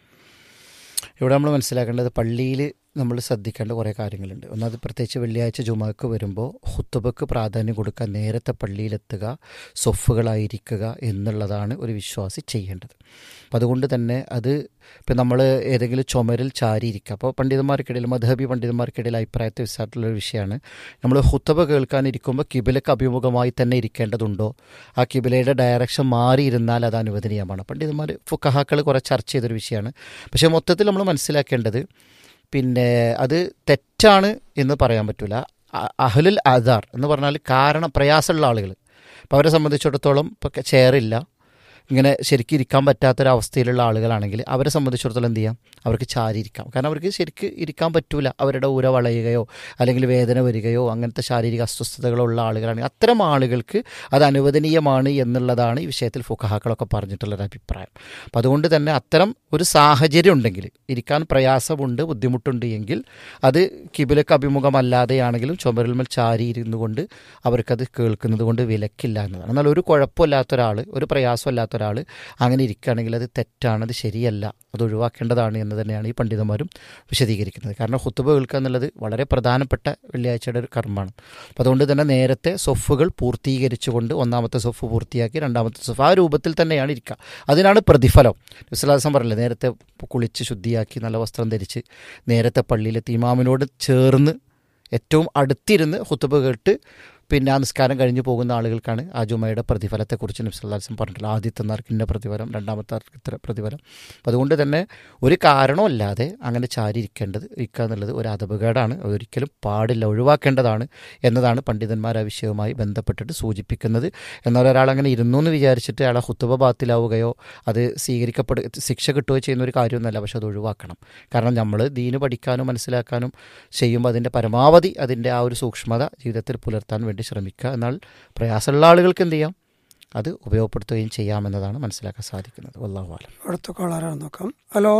ഇവിടെ നമ്മൾ മനസ്സിലാക്കേണ്ടത് പള്ളിയിൽ നമ്മൾ ശ്രദ്ധിക്കേണ്ട കുറേ കാര്യങ്ങളുണ്ട്. ഒന്നത് പ്രത്യേകിച്ച് വെള്ളിയാഴ്ച ജുമാക്ക് വരുമ്പോൾ ഖുതുബക്ക് പ്രാധാന്യം കൊടുക്കാൻ നേരത്തെ പള്ളിയിലെത്തുക, സൊഫുകളായിരിക്കുക എന്നുള്ളതാണ് ഒരു വിശ്വാസി ചെയ്യേണ്ടത്. അപ്പം അതുകൊണ്ട് തന്നെ അത് ഇപ്പം നമ്മൾ ഏതെങ്കിലും ചുമരിൽ ചാരിയിരിക്കുക. അപ്പോൾ പണ്ഡിതന്മാർക്കിടയിൽ മദ്ഹബി പണ്ഡിതന്മാർക്കിടയിൽ അഭിപ്രായത്തെ വിസാരത്തിലുള്ളൊരു വിഷയമാണ്. നമ്മൾ ഖുതുബ കേൾക്കാനിരിക്കുമ്പോൾ കിബിലക്ക് അഭിമുഖമായി തന്നെ ഇരിക്കേണ്ടതുണ്ടോ, ആ കിബിലയുടെ ഡയറക്ഷൻ മാറിയിരുന്നാൽ അത് അനുവദനീയമാണ്. പണ്ഡിതന്മാർ ഫുഖഹാക്കൾ കുറേ ചർച്ച ചെയ്തൊരു വിഷയമാണ്. പക്ഷേ മൊത്തത്തിൽ നമ്മൾ മനസ്സിലാക്കേണ്ടത് പിന്നെ അത് തെറ്റാണ് എന്ന് പറയാൻ പറ്റില്ല. അഹ്ലുൽ ആദാർ എന്ന് പറഞ്ഞാൽ കാരണം പ്രയാസമുള്ള ആളുകൾ, അപ്പോൾ അവരെ സംബന്ധിച്ചിടത്തോളം ഇപ്പോൾ ചെയറില്ല, ഇങ്ങനെ ശരിക്കും ഇരിക്കാൻ പറ്റാത്തൊരവസ്ഥയിലുള്ള ആളുകളാണെങ്കിൽ അവരെ സംബന്ധിച്ചിടത്തോളം എന്ത് ചെയ്യാം, അവർക്ക് ചാരിയിരിക്കാം. കാരണം അവർക്ക് ശരിക്ക് ഇരിക്കാൻ പറ്റൂല, അവരുടെ ഊര വളയുകയോ അല്ലെങ്കിൽ വേദന വരികയോ അങ്ങനത്തെ ശാരീരിക അസ്വസ്ഥതകളുള്ള ആളുകളാണെങ്കിൽ അത്തരം ആളുകൾക്ക് അത് അനുവദനീയമാണ് എന്നുള്ളതാണ് ഈ വിഷയത്തിൽ ഫുഖഹാക്കളൊക്കെ പറഞ്ഞിട്ടുള്ളൊരു അഭിപ്രായം. അപ്പം അതുകൊണ്ട് തന്നെ അത്തരം ഒരു സാഹചര്യം ഉണ്ടെങ്കിൽ, ഇരിക്കാൻ പ്രയാസമുണ്ട്, ബുദ്ധിമുട്ടുണ്ട് എങ്കിൽ അത് കിബിലക്ക് അഭിമുഖമല്ലാതെയാണെങ്കിലും ചുമരിന്മേൽ ചാരിയിരുന്നു കൊണ്ട് അവർക്കത് കേൾക്കുന്നത് കൊണ്ട് വിലക്കില്ല എന്നതാണ്. എന്നാൽ ഒരു കുഴപ്പമില്ലാത്തൊരാൾ, ഒരു പ്രയാസമില്ലാത്ത ഒരാൾ അങ്ങനെ ഇരിക്കുകയാണെങ്കിൽ അത് തെറ്റാണ്, അത് ശരിയല്ല, അത് ഒഴിവാക്കേണ്ടതാണ് എന്ന് തന്നെയാണ് ഈ പണ്ഡിതന്മാരും വിശദീകരിക്കുന്നത്. കാരണം ഖുതുബ കേൾക്കുക എന്നുള്ളത് വളരെ പ്രധാനപ്പെട്ട വെള്ളിയാഴ്ചയുടെ ഒരു കർമ്മമാണ്. അപ്പോൾ അതുകൊണ്ട് തന്നെ നേരത്തെ സൊഫുകൾ പൂർത്തീകരിച്ചുകൊണ്ട് ഒന്നാമത്തെ സൊഫ് പൂർത്തിയാക്കി രണ്ടാമത്തെ സൊഫ് ആ രൂപത്തിൽ തന്നെയാണ് ഇരിക്കുക. അതിനാണ് പ്രതിഫലം. വിശ്വാസം പറയില്ല, നേരത്തെ കുളിച്ച് ശുദ്ധിയാക്കി നല്ല വസ്ത്രം ധരിച്ച് നേരത്തെ പള്ളിയിലെത്തി ഇമാമിനോട് ചേർന്ന് ഏറ്റവും അടുത്തിരുന്ന് ഖുതുബ കേട്ട് പിന്നെ ആ നിസ്കാരം കഴിഞ്ഞ് പോകുന്ന ആളുകൾക്കാണ് ആ ജുമയുടെ പ്രതിഫലത്തെക്കുറിച്ച് നബി സല്ലല്ലാഹു അലൈഹി വസല്ലം പറഞ്ഞിട്ടുള്ളത്. ആദ്യത്തെ നാർക്ക് ഇന്ന പ്രതിഫലം, രണ്ടാമത്തെ നാർക്ക് ഇത്ര പ്രതിഫലം. അപ്പം അതുകൊണ്ട് തന്നെ ഒരു കാരണമല്ലാതെ അങ്ങനെ ചാരിയിരിക്കേണ്ടത് ഇരിക്കുക എന്നുള്ളത് ഒരു അദബുകേടാണ്, ഒരിക്കലും പാടില്ല, ഒഴിവാക്കേണ്ടതാണ് എന്നതാണ് പണ്ഡിതന്മാർ ആ വിഷയവുമായി ബന്ധപ്പെട്ടിട്ട് സൂചിപ്പിക്കുന്നത്. എന്നാൽ ഒരാൾ അങ്ങനെ ഇരുന്നു എന്ന് വിചാരിച്ചിട്ട് അയാളെ ഖുതുബ ബാത്തിലാവുകയോ അത് സ്വീകരിക്കപ്പെടുക ശിക്ഷ കിട്ടുകയോ ചെയ്യുന്ന ഒരു കാര്യമൊന്നുമല്ല. പക്ഷെ അത് ഒഴിവാക്കണം. കാരണം നമ്മൾ ദീന് പഠിക്കാനും മനസ്സിലാക്കാനും ചെയ്യുമ്പോൾ അതിൻ്റെ പരമാവധി അതിൻ്റെ ആ ഒരു സൂക്ഷ്മത ജീവിതത്തിൽ പുലർത്താൻ വേണ്ടി ശ്രമിക്കുക. എന്നാൽ പ്രയാസമുള്ള ആളുകൾക്ക് എന്ത് ചെയ്യാം, അത് ഉപയോഗപ്പെടുത്തുകയും ചെയ്യാമെന്നതാണ് മനസ്സിലാക്കാൻ സാധിക്കുന്നത്. വല്ലാഹു അലം. അടുത്ത കോളറാണ് നോക്കാം. ഹലോ,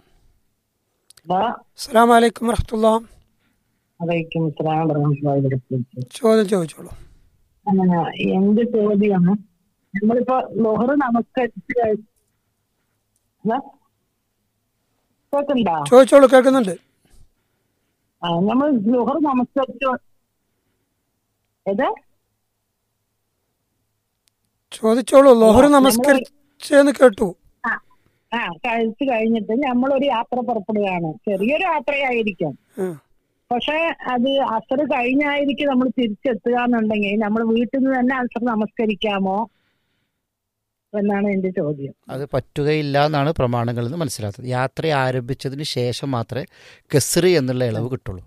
അസ്സലാമു അലൈക്കും വറഹ്മത്തുള്ളാഹി. ചോദ്യം ചോദിച്ചോളൂ. എന്ത് ചോദ്യമാണ്? നമ്മളിപ്പോ ലോഹർ നമസ്കരിച്ച് കേൾക്കണ്ടോ? ചോദിച്ചോളൂ, കേൾക്കുന്നുണ്ട്. ആ നമ്മൾ ലോഹർ നമസ്കരിച്ചു ഏത് ചോദിച്ചോളൂ. ലോഹർ നമസ്കരിച്ചെന്ന് കേട്ടു. ആ കഴിച്ചു കഴിഞ്ഞിട്ട് നമ്മളൊരു യാത്ര പുറപ്പെടുകയാണ്. ചെറിയൊരു യാത്രയായിരിക്കും, പക്ഷെ അത് അസർ കഴിഞ്ഞായിരിക്കും നമ്മൾ തിരിച്ചെത്തുക എന്നുണ്ടെങ്കിൽ നമ്മൾ വീട്ടിൽ നിന്ന് തന്നെ അസർ നമസ്കരിക്കാമോ എന്നാണ് എന്റെ ചോദ്യം. അത് പറ്റുകയില്ല എന്നാണ് പ്രമാണങ്ങളിൽ നിന്ന് മനസ്സിലാക്കുന്നത്. യാത്ര ആരംഭിച്ചതിന് ശേഷം മാത്രമേ കസ്റ് എന്നുള്ള ഇളവ് കിട്ടുള്ളൂ.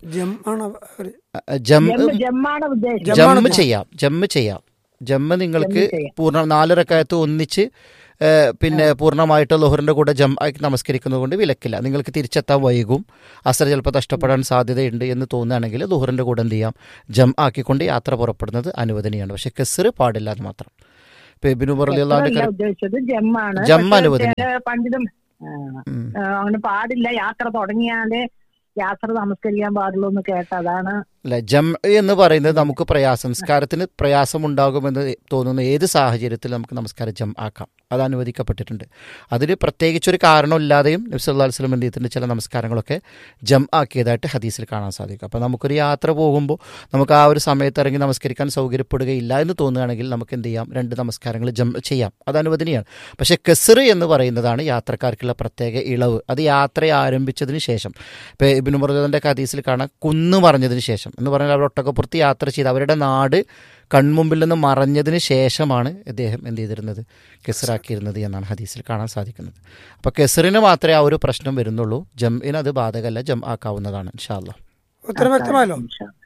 ജമ്മ് ചെയ്യാം ജമ്മ് ചെയ്യാം ജമ്മ് നിങ്ങൾക്ക് പൂർണ്ണ നാല് റക്അത്ത് ഒന്നിച്ച് പിന്നെ പൂർണ്ണമായിട്ട് ളുഹറിൻ്റെ കൂടെ ജം ആക്കി നമസ്കരിക്കുന്നത് കൊണ്ട് വിലക്കില്ല. നിങ്ങൾക്ക് തിരിച്ചെത്താൻ വൈകും, അസർ ചിലപ്പോൾ നഷ്ടപ്പെടാൻ സാധ്യതയുണ്ട് എന്ന് തോന്നുകയാണെങ്കിൽ ളുഹറിൻ്റെ കൂടെ എന്ത് ചെയ്യാം, ജം ആക്കിക്കൊണ്ട് യാത്ര പുറപ്പെടുന്നത് അനുവദനീയമാണ്. പക്ഷെ കസ്റ് പാടില്ല എന്ന് മാത്രം. ഇപ്പൊ ഇബ്നു ഉമർ റളിയല്ലാഹു അൻഹു ജം അനുവദനീയം. പണ്ഡിതം അങ്ങനെ പാടില്ല, യാത്ര തുടങ്ങിയാലേ യാത്ര നമസ്കരിക്കാൻ പാടുള്ളൂ എന്ന് കേട്ടതാണ്. അല്ല, ജം എന്ന് പറയുന്നത് നമുക്ക് പ്രയാസം സംസ്കാരത്തിന് പ്രയാസമുണ്ടാകുമെന്ന് തോന്നുന്ന ഏത് സാഹചര്യത്തിൽ നമുക്ക് നമസ്കാരം ജം ആക്കാം, അത് അനുവദിക്കപ്പെട്ടിട്ടുണ്ട്. അതിന് പ്രത്യേകിച്ചൊരു കാരണമില്ലാതെയും നബി സല്ലല്ലാഹു അലൈഹി വസല്ലം എന്ത് ചെയ്തിട്ടുണ്ട്, ചില നമസ്കാരങ്ങളൊക്കെ ജം ആക്കിയതായിട്ട് ഹദീസിൽ കാണാൻ സാധിക്കും. അപ്പോൾ നമുക്കൊരു യാത്ര പോകുമ്പോൾ നമുക്ക് ആ ഒരു സമയത്ത് ഇറങ്ങി നമസ്കരിക്കാൻ സൗകര്യപ്പെടുകയില്ല എന്ന് തോന്നുകയാണെങ്കിൽ നമുക്ക് എന്ത് ചെയ്യാം, രണ്ട് നമസ്കാരങ്ങൾ ജം ചെയ്യാം, അത് അനുവദനീയമാണ്. പക്ഷേ കസ്റ് എന്ന് പറയുന്നതാണ് യാത്രക്കാർക്കുള്ള പ്രത്യേക ഇളവ്. അത് യാത്ര ആരംഭിച്ചതിന് ശേഷം, ഇപ്പോൾ ഇബ്നു ഉമർ റളിയല്ലാഹു അൻഹു ഹദീസിൽ കാണാം, കുന്ന് മറഞ്ഞതിന് ശേഷം എന്ന് പറഞ്ഞാൽ അവർ ഒട്ടകപ്പുറത്ത് യാത്ര ചെയ്ത് അവരുടെ നാട് കൺമുമ്പിൽ നിന്ന് മറഞ്ഞതിന് ശേഷമാണ് അദ്ദേഹം എന്ത് ചെയ്തിരുന്നത്, കെസറാക്കിയിരുന്നത് എന്നാണ് ഹദീസിൽ കാണാൻ സാധിക്കുന്നത്. അപ്പോൾ കെസറിന് മാത്രമേ ആ ഒരു പ്രശ്നം വരുന്നുള്ളൂ, ജംഇന് അത് ബാധകമല്ല, ജം ആക്കാവുന്നതാണ്. ഇൻഷാ അല്ലാഹ്. ഉത്തരം വ്യക്തമായല്ലോ?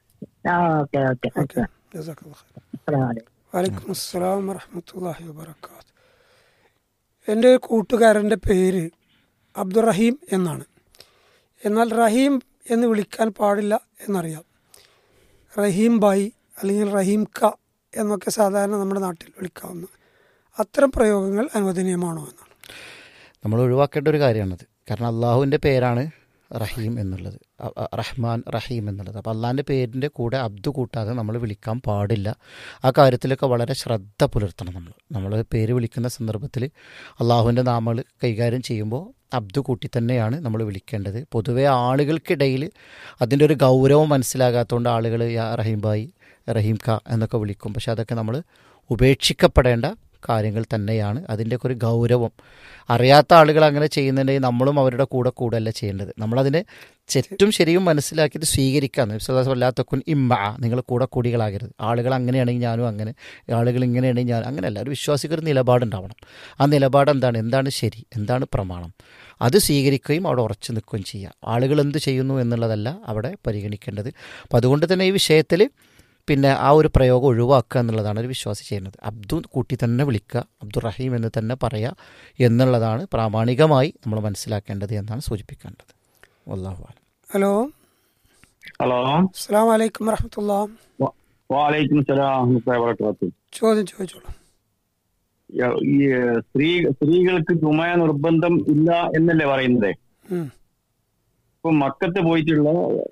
വലൈക്കും അസ്സലാം വറഹ്മത്തുള്ളാഹി വബറകാതുഹു. എൻ്റെ ഒരു കൂട്ടുകാരൻ്റെ പേര് അബ്ദുറഹീം എന്നാണ്. എന്നാൽ റഹീം എന്ന് വിളിക്കാൻ പാടില്ല എന്നറിയാം. റഹീം ബായി അല്ലെങ്കിൽ റഹീം ക എന്നൊക്കെ സാധാരണ നമ്മുടെ നാട്ടിൽ വിളിക്കാവുന്ന അത്തരം പ്രയോഗങ്ങൾ അനുവദനീയമാണോ എന്നാണ് നമ്മൾ ഒഴിവാക്കേണ്ട ഒരു കാര്യമാണത്. കാരണം അള്ളാഹുവിൻ്റെ പേരാണ് റഹീം എന്നുള്ളത്, റഹ്മാൻ റഹീം എന്നുള്ളത്. അപ്പോൾ അള്ളാഹിൻ്റെ പേരിൻ്റെ കൂടെ അബ്ദു കൂട്ടാതെ നമ്മൾ വിളിക്കാൻ പാടില്ല. ആ കാര്യത്തിലൊക്കെ വളരെ ശ്രദ്ധ പുലർത്തണം. നമ്മൾ നമ്മൾ പേര് വിളിക്കുന്ന സന്ദർഭത്തിൽ അള്ളാഹുവിൻ്റെ നാമങ്ങൾ കൈകാര്യം ചെയ്യുമ്പോൾ അബ്ദു കൂട്ടി തന്നെയാണ് നമ്മൾ വിളിക്കേണ്ടത്. പൊതുവേ ആളുകൾക്കിടയിൽ അതിൻ്റെ ഒരു ഗൗരവം മനസ്സിലാകാത്തതുകൊണ്ട് ആളുകൾ യാ റഹീം ബായി, റഹീം ഖ എന്നൊക്കെ വിളിക്കും. പക്ഷെ അതൊക്കെ നമ്മൾ ഉപേക്ഷിക്കപ്പെടേണ്ട കാര്യങ്ങൾ തന്നെയാണ്. അതിൻ്റെയൊക്കെ ഒരു ഗൗരവം അറിയാത്ത ആളുകൾ അങ്ങനെ ചെയ്യുന്നുണ്ടെങ്കിൽ നമ്മളും അവരുടെ കൂടെ കൂടെയല്ല ചെയ്യേണ്ടത്. നമ്മളതിനെ തെറ്റും ശരിയും മനസ്സിലാക്കിയിട്ട് സ്വീകരിക്കാമെന്ന് വല്ലാത്തക്കുൻ ഇമ്മ, നിങ്ങൾ കൂടെ കൂടികളാകരുത്. ആളുകൾ അങ്ങനെയാണെങ്കിൽ ഞാനും അങ്ങനെ, ആളുകൾ ഇങ്ങനെയാണെങ്കിൽ ഞാൻ അങ്ങനെയല്ല. ഒരു വിശ്വാസിക്ക് ഒരു നിലപാടുണ്ടാവണം. ആ നിലപാട് എന്താണ്, എന്താണ് ശരി, എന്താണ് പ്രമാണം, അത് സ്വീകരിക്കുകയും അവിടെ ഉറച്ചു നിൽക്കുകയും ചെയ്യുക. ആളുകൾ എന്ത് ചെയ്യുന്നു എന്നുള്ളതല്ല അവിടെ പരിഗണിക്കേണ്ടത്. അപ്പം അതുകൊണ്ട് തന്നെ ഈ വിഷയത്തിൽ പിന്നെ ആ ഒരു പ്രയോഗം ഒഴിവാക്കുക എന്നുള്ളതാണ് ഒരു വിശ്വാസി ചെയ്യുന്നത്. അബ്ദു കൂട്ടി തന്നെ വിളിക്കുക, അബ്ദുറഹീം എന്ന് തന്നെ പറയുക എന്നുള്ളതാണ് പ്രാമാണികമായി നമ്മൾ മനസ്സിലാക്കേണ്ടത് എന്നാണ് സൂചിപ്പിക്കേണ്ടത്. വല്ലാഹു അലം. ഹലോ ഹലോ അസ്സലാമു അലൈക്കും വറഹ്മത്തുള്ളാഹി. വഅലൈക്കും സലാം വറഹ്മത്തുള്ളാഹി. ചോദ്യം ചോദിച്ചോളൂ. ഈ സ്ത്രീ സ്ത്രീകൾക്ക് ജുമ നിർബന്ധം ഇല്ല എന്നല്ലേ പറയുന്നത്? ഇപ്പൊ മക്കത്ത് പോയിട്ടുള്ള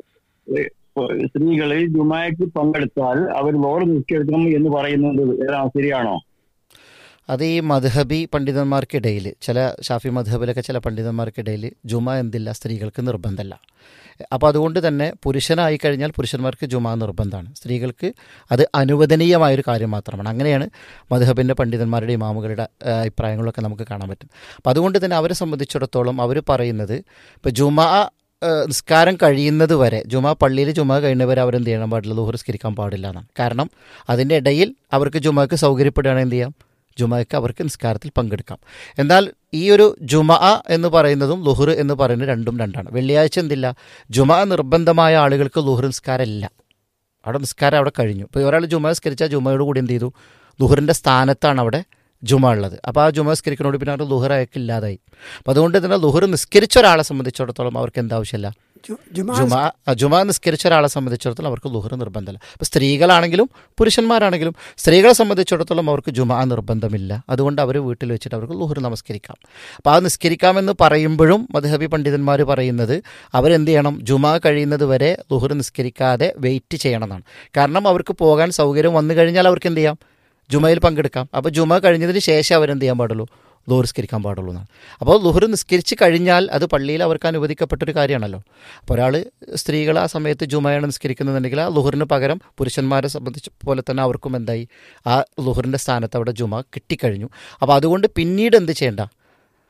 സ്ത്രീകള് ജുമാക്ക് പങ്കെടുത്താൽ അവർ ലോറ് നിസ്കരിക്കണം എന്ന് പറയുന്നത് ശരിയാണോ? അത് ഈ മദ്ഹബി പണ്ഡിതന്മാർക്കിടയിൽ, ചില ഷാഫി മദ്ഹബിലൊക്കെ ചില പണ്ഡിതന്മാർക്കിടയിൽ ജുമ എന്തില്ല, സ്ത്രീകൾക്ക് നിർബന്ധമല്ല. അപ്പോൾ അതുകൊണ്ട് തന്നെ പുരുഷനായി കഴിഞ്ഞാൽ പുരുഷന്മാർക്ക് ജുമ നിർബന്ധമാണ്, സ്ത്രീകൾക്ക് അത് അനുവദനീയമായൊരു കാര്യം മാത്രമാണ്. അങ്ങനെയാണ് മദ്ഹബിൻ്റെ പണ്ഡിതന്മാരുടെ ഇമാമുകളുടെ അഭിപ്രായങ്ങളൊക്കെ നമുക്ക് കാണാൻ പറ്റും. അപ്പോൾ അതുകൊണ്ട് തന്നെ അവരെ സംബന്ധിച്ചിടത്തോളം അവർ പറയുന്നത് ഇപ്പോൾ ജുമ നിസ്കാരം കഴിയുന്നത് വരെ, ജുമാ പള്ളിയിൽ ജുമാ കഴിയുന്നവരെ അവരെന്ത് ചെയ്യണം പാടില്ല, ളുഹർ നിസ്കരിക്കാൻ പാടില്ല എന്നാണ്. കാരണം അതിൻ്റെ ഇടയിൽ അവർക്ക് ജുമാക്ക് സൗകര്യപ്പെടുകയാണെങ്കിൽ എന്ത് ചെയ്യാം, ജുമാക്ക് അവർക്ക് നിസ്കാരത്തിൽ പങ്കെടുക്കാം. എന്നാൽ ഈ ഒരു ജുമ എന്ന് പറയുന്നതും ളുഹർ എന്ന് പറയുന്നത് രണ്ടും രണ്ടാണ്. വെള്ളിയാഴ്ച എന്തില്ല, ജുമ നിർബന്ധമായ ആളുകൾക്ക് ളുഹർ നിസ്കാരം ഇല്ല, അവിടെ നിസ്കാരം അവിടെ കഴിഞ്ഞു. ഇപ്പോൾ ഒരാൾ ജുമ നിസ്കരിച്ചാൽ ജുമയോട് കൂടി എന്ത് ചെയ്തു, ളുഹറിൻ്റെ സ്ഥാനത്താണ് അവിടെ ജുമ ഉള്ളത്. അപ്പോൾ ആ ജുമ നിസ്കരിക്കുന്നതോട് പിന്നെ അവർ ളുഹർ അയക്ക് ഇല്ലാതായി. അപ്പോൾ അതുകൊണ്ട് തന്നെ ളുഹർ നിസ്കരിച്ച ഒരാളെ സംബന്ധിച്ചിടത്തോളം അവർക്ക് എന്താവശ്യമില്ല, ജുമ ജുമ നിസ്കരിച്ച ഒരാളെ സംബന്ധിച്ചിടത്തോളം അവർക്ക് ളുഹർ നിർബന്ധമില്ല. അപ്പോൾ സ്ത്രീകളാണെങ്കിലും പുരുഷന്മാരാണെങ്കിലും സ്ത്രീകളെ സംബന്ധിച്ചിടത്തോളം അവർക്ക് ജുമ നിർബന്ധമില്ല. അതുകൊണ്ട് അവർ വീട്ടിൽ വെച്ചിട്ട് അവർക്ക് ളുഹർ നമസ്കരിക്കാം. അപ്പോൾ ആ നിസ്കരിക്കാമെന്ന് പറയുമ്പോഴും മദ്ഹബി പണ്ഡിതന്മാർ പറയുന്നത് അവരെന്ത് ചെയ്യണം, ജുമ കഴിയുന്നത് വരെ ളുഹർ നിസ്കരിക്കാതെ വെയിറ്റ് ചെയ്യണം എന്നാണ്. കാരണം അവർക്ക് പോകാൻ സൗകര്യം വന്നു കഴിഞ്ഞാൽ അവർക്ക് എന്ത് ചെയ്യാം, ജുമയിൽ പങ്കെടുക്കാം. അപ്പോൾ ജുമ കഴിഞ്ഞതിന് ശേഷം അവരെന്ത് ചെയ്യാൻ പാടുള്ളൂ, ളുഹർ നിസ്കരിക്കാൻ പാടുള്ളൂ എന്നാണ്. അപ്പോൾ ളുഹർ നിസ്കരിച്ച് കഴിഞ്ഞാൽ അത് പള്ളിയിൽ അവർക്ക് അനുവദിക്കപ്പെട്ടൊരു കാര്യമാണല്ലോ. അപ്പോൾ ഒരാൾ സ്ത്രീകൾ ആ സമയത്ത് ജുമയാണ് നിസ്കരിക്കുന്നതെന്നുണ്ടെങ്കിൽ ആ ളുഹറിന് പകരം പുരുഷന്മാരെ സംബന്ധിച്ച് പോലെ തന്നെ അവർക്കും എന്തായി, ആ ളുഹറിൻ്റെ സ്ഥാനത്ത് അവിടെ ജുമ കിട്ടിക്കഴിഞ്ഞു. അപ്പോൾ അതുകൊണ്ട് പിന്നീട് എന്ത് ചെയ്യേണ്ട,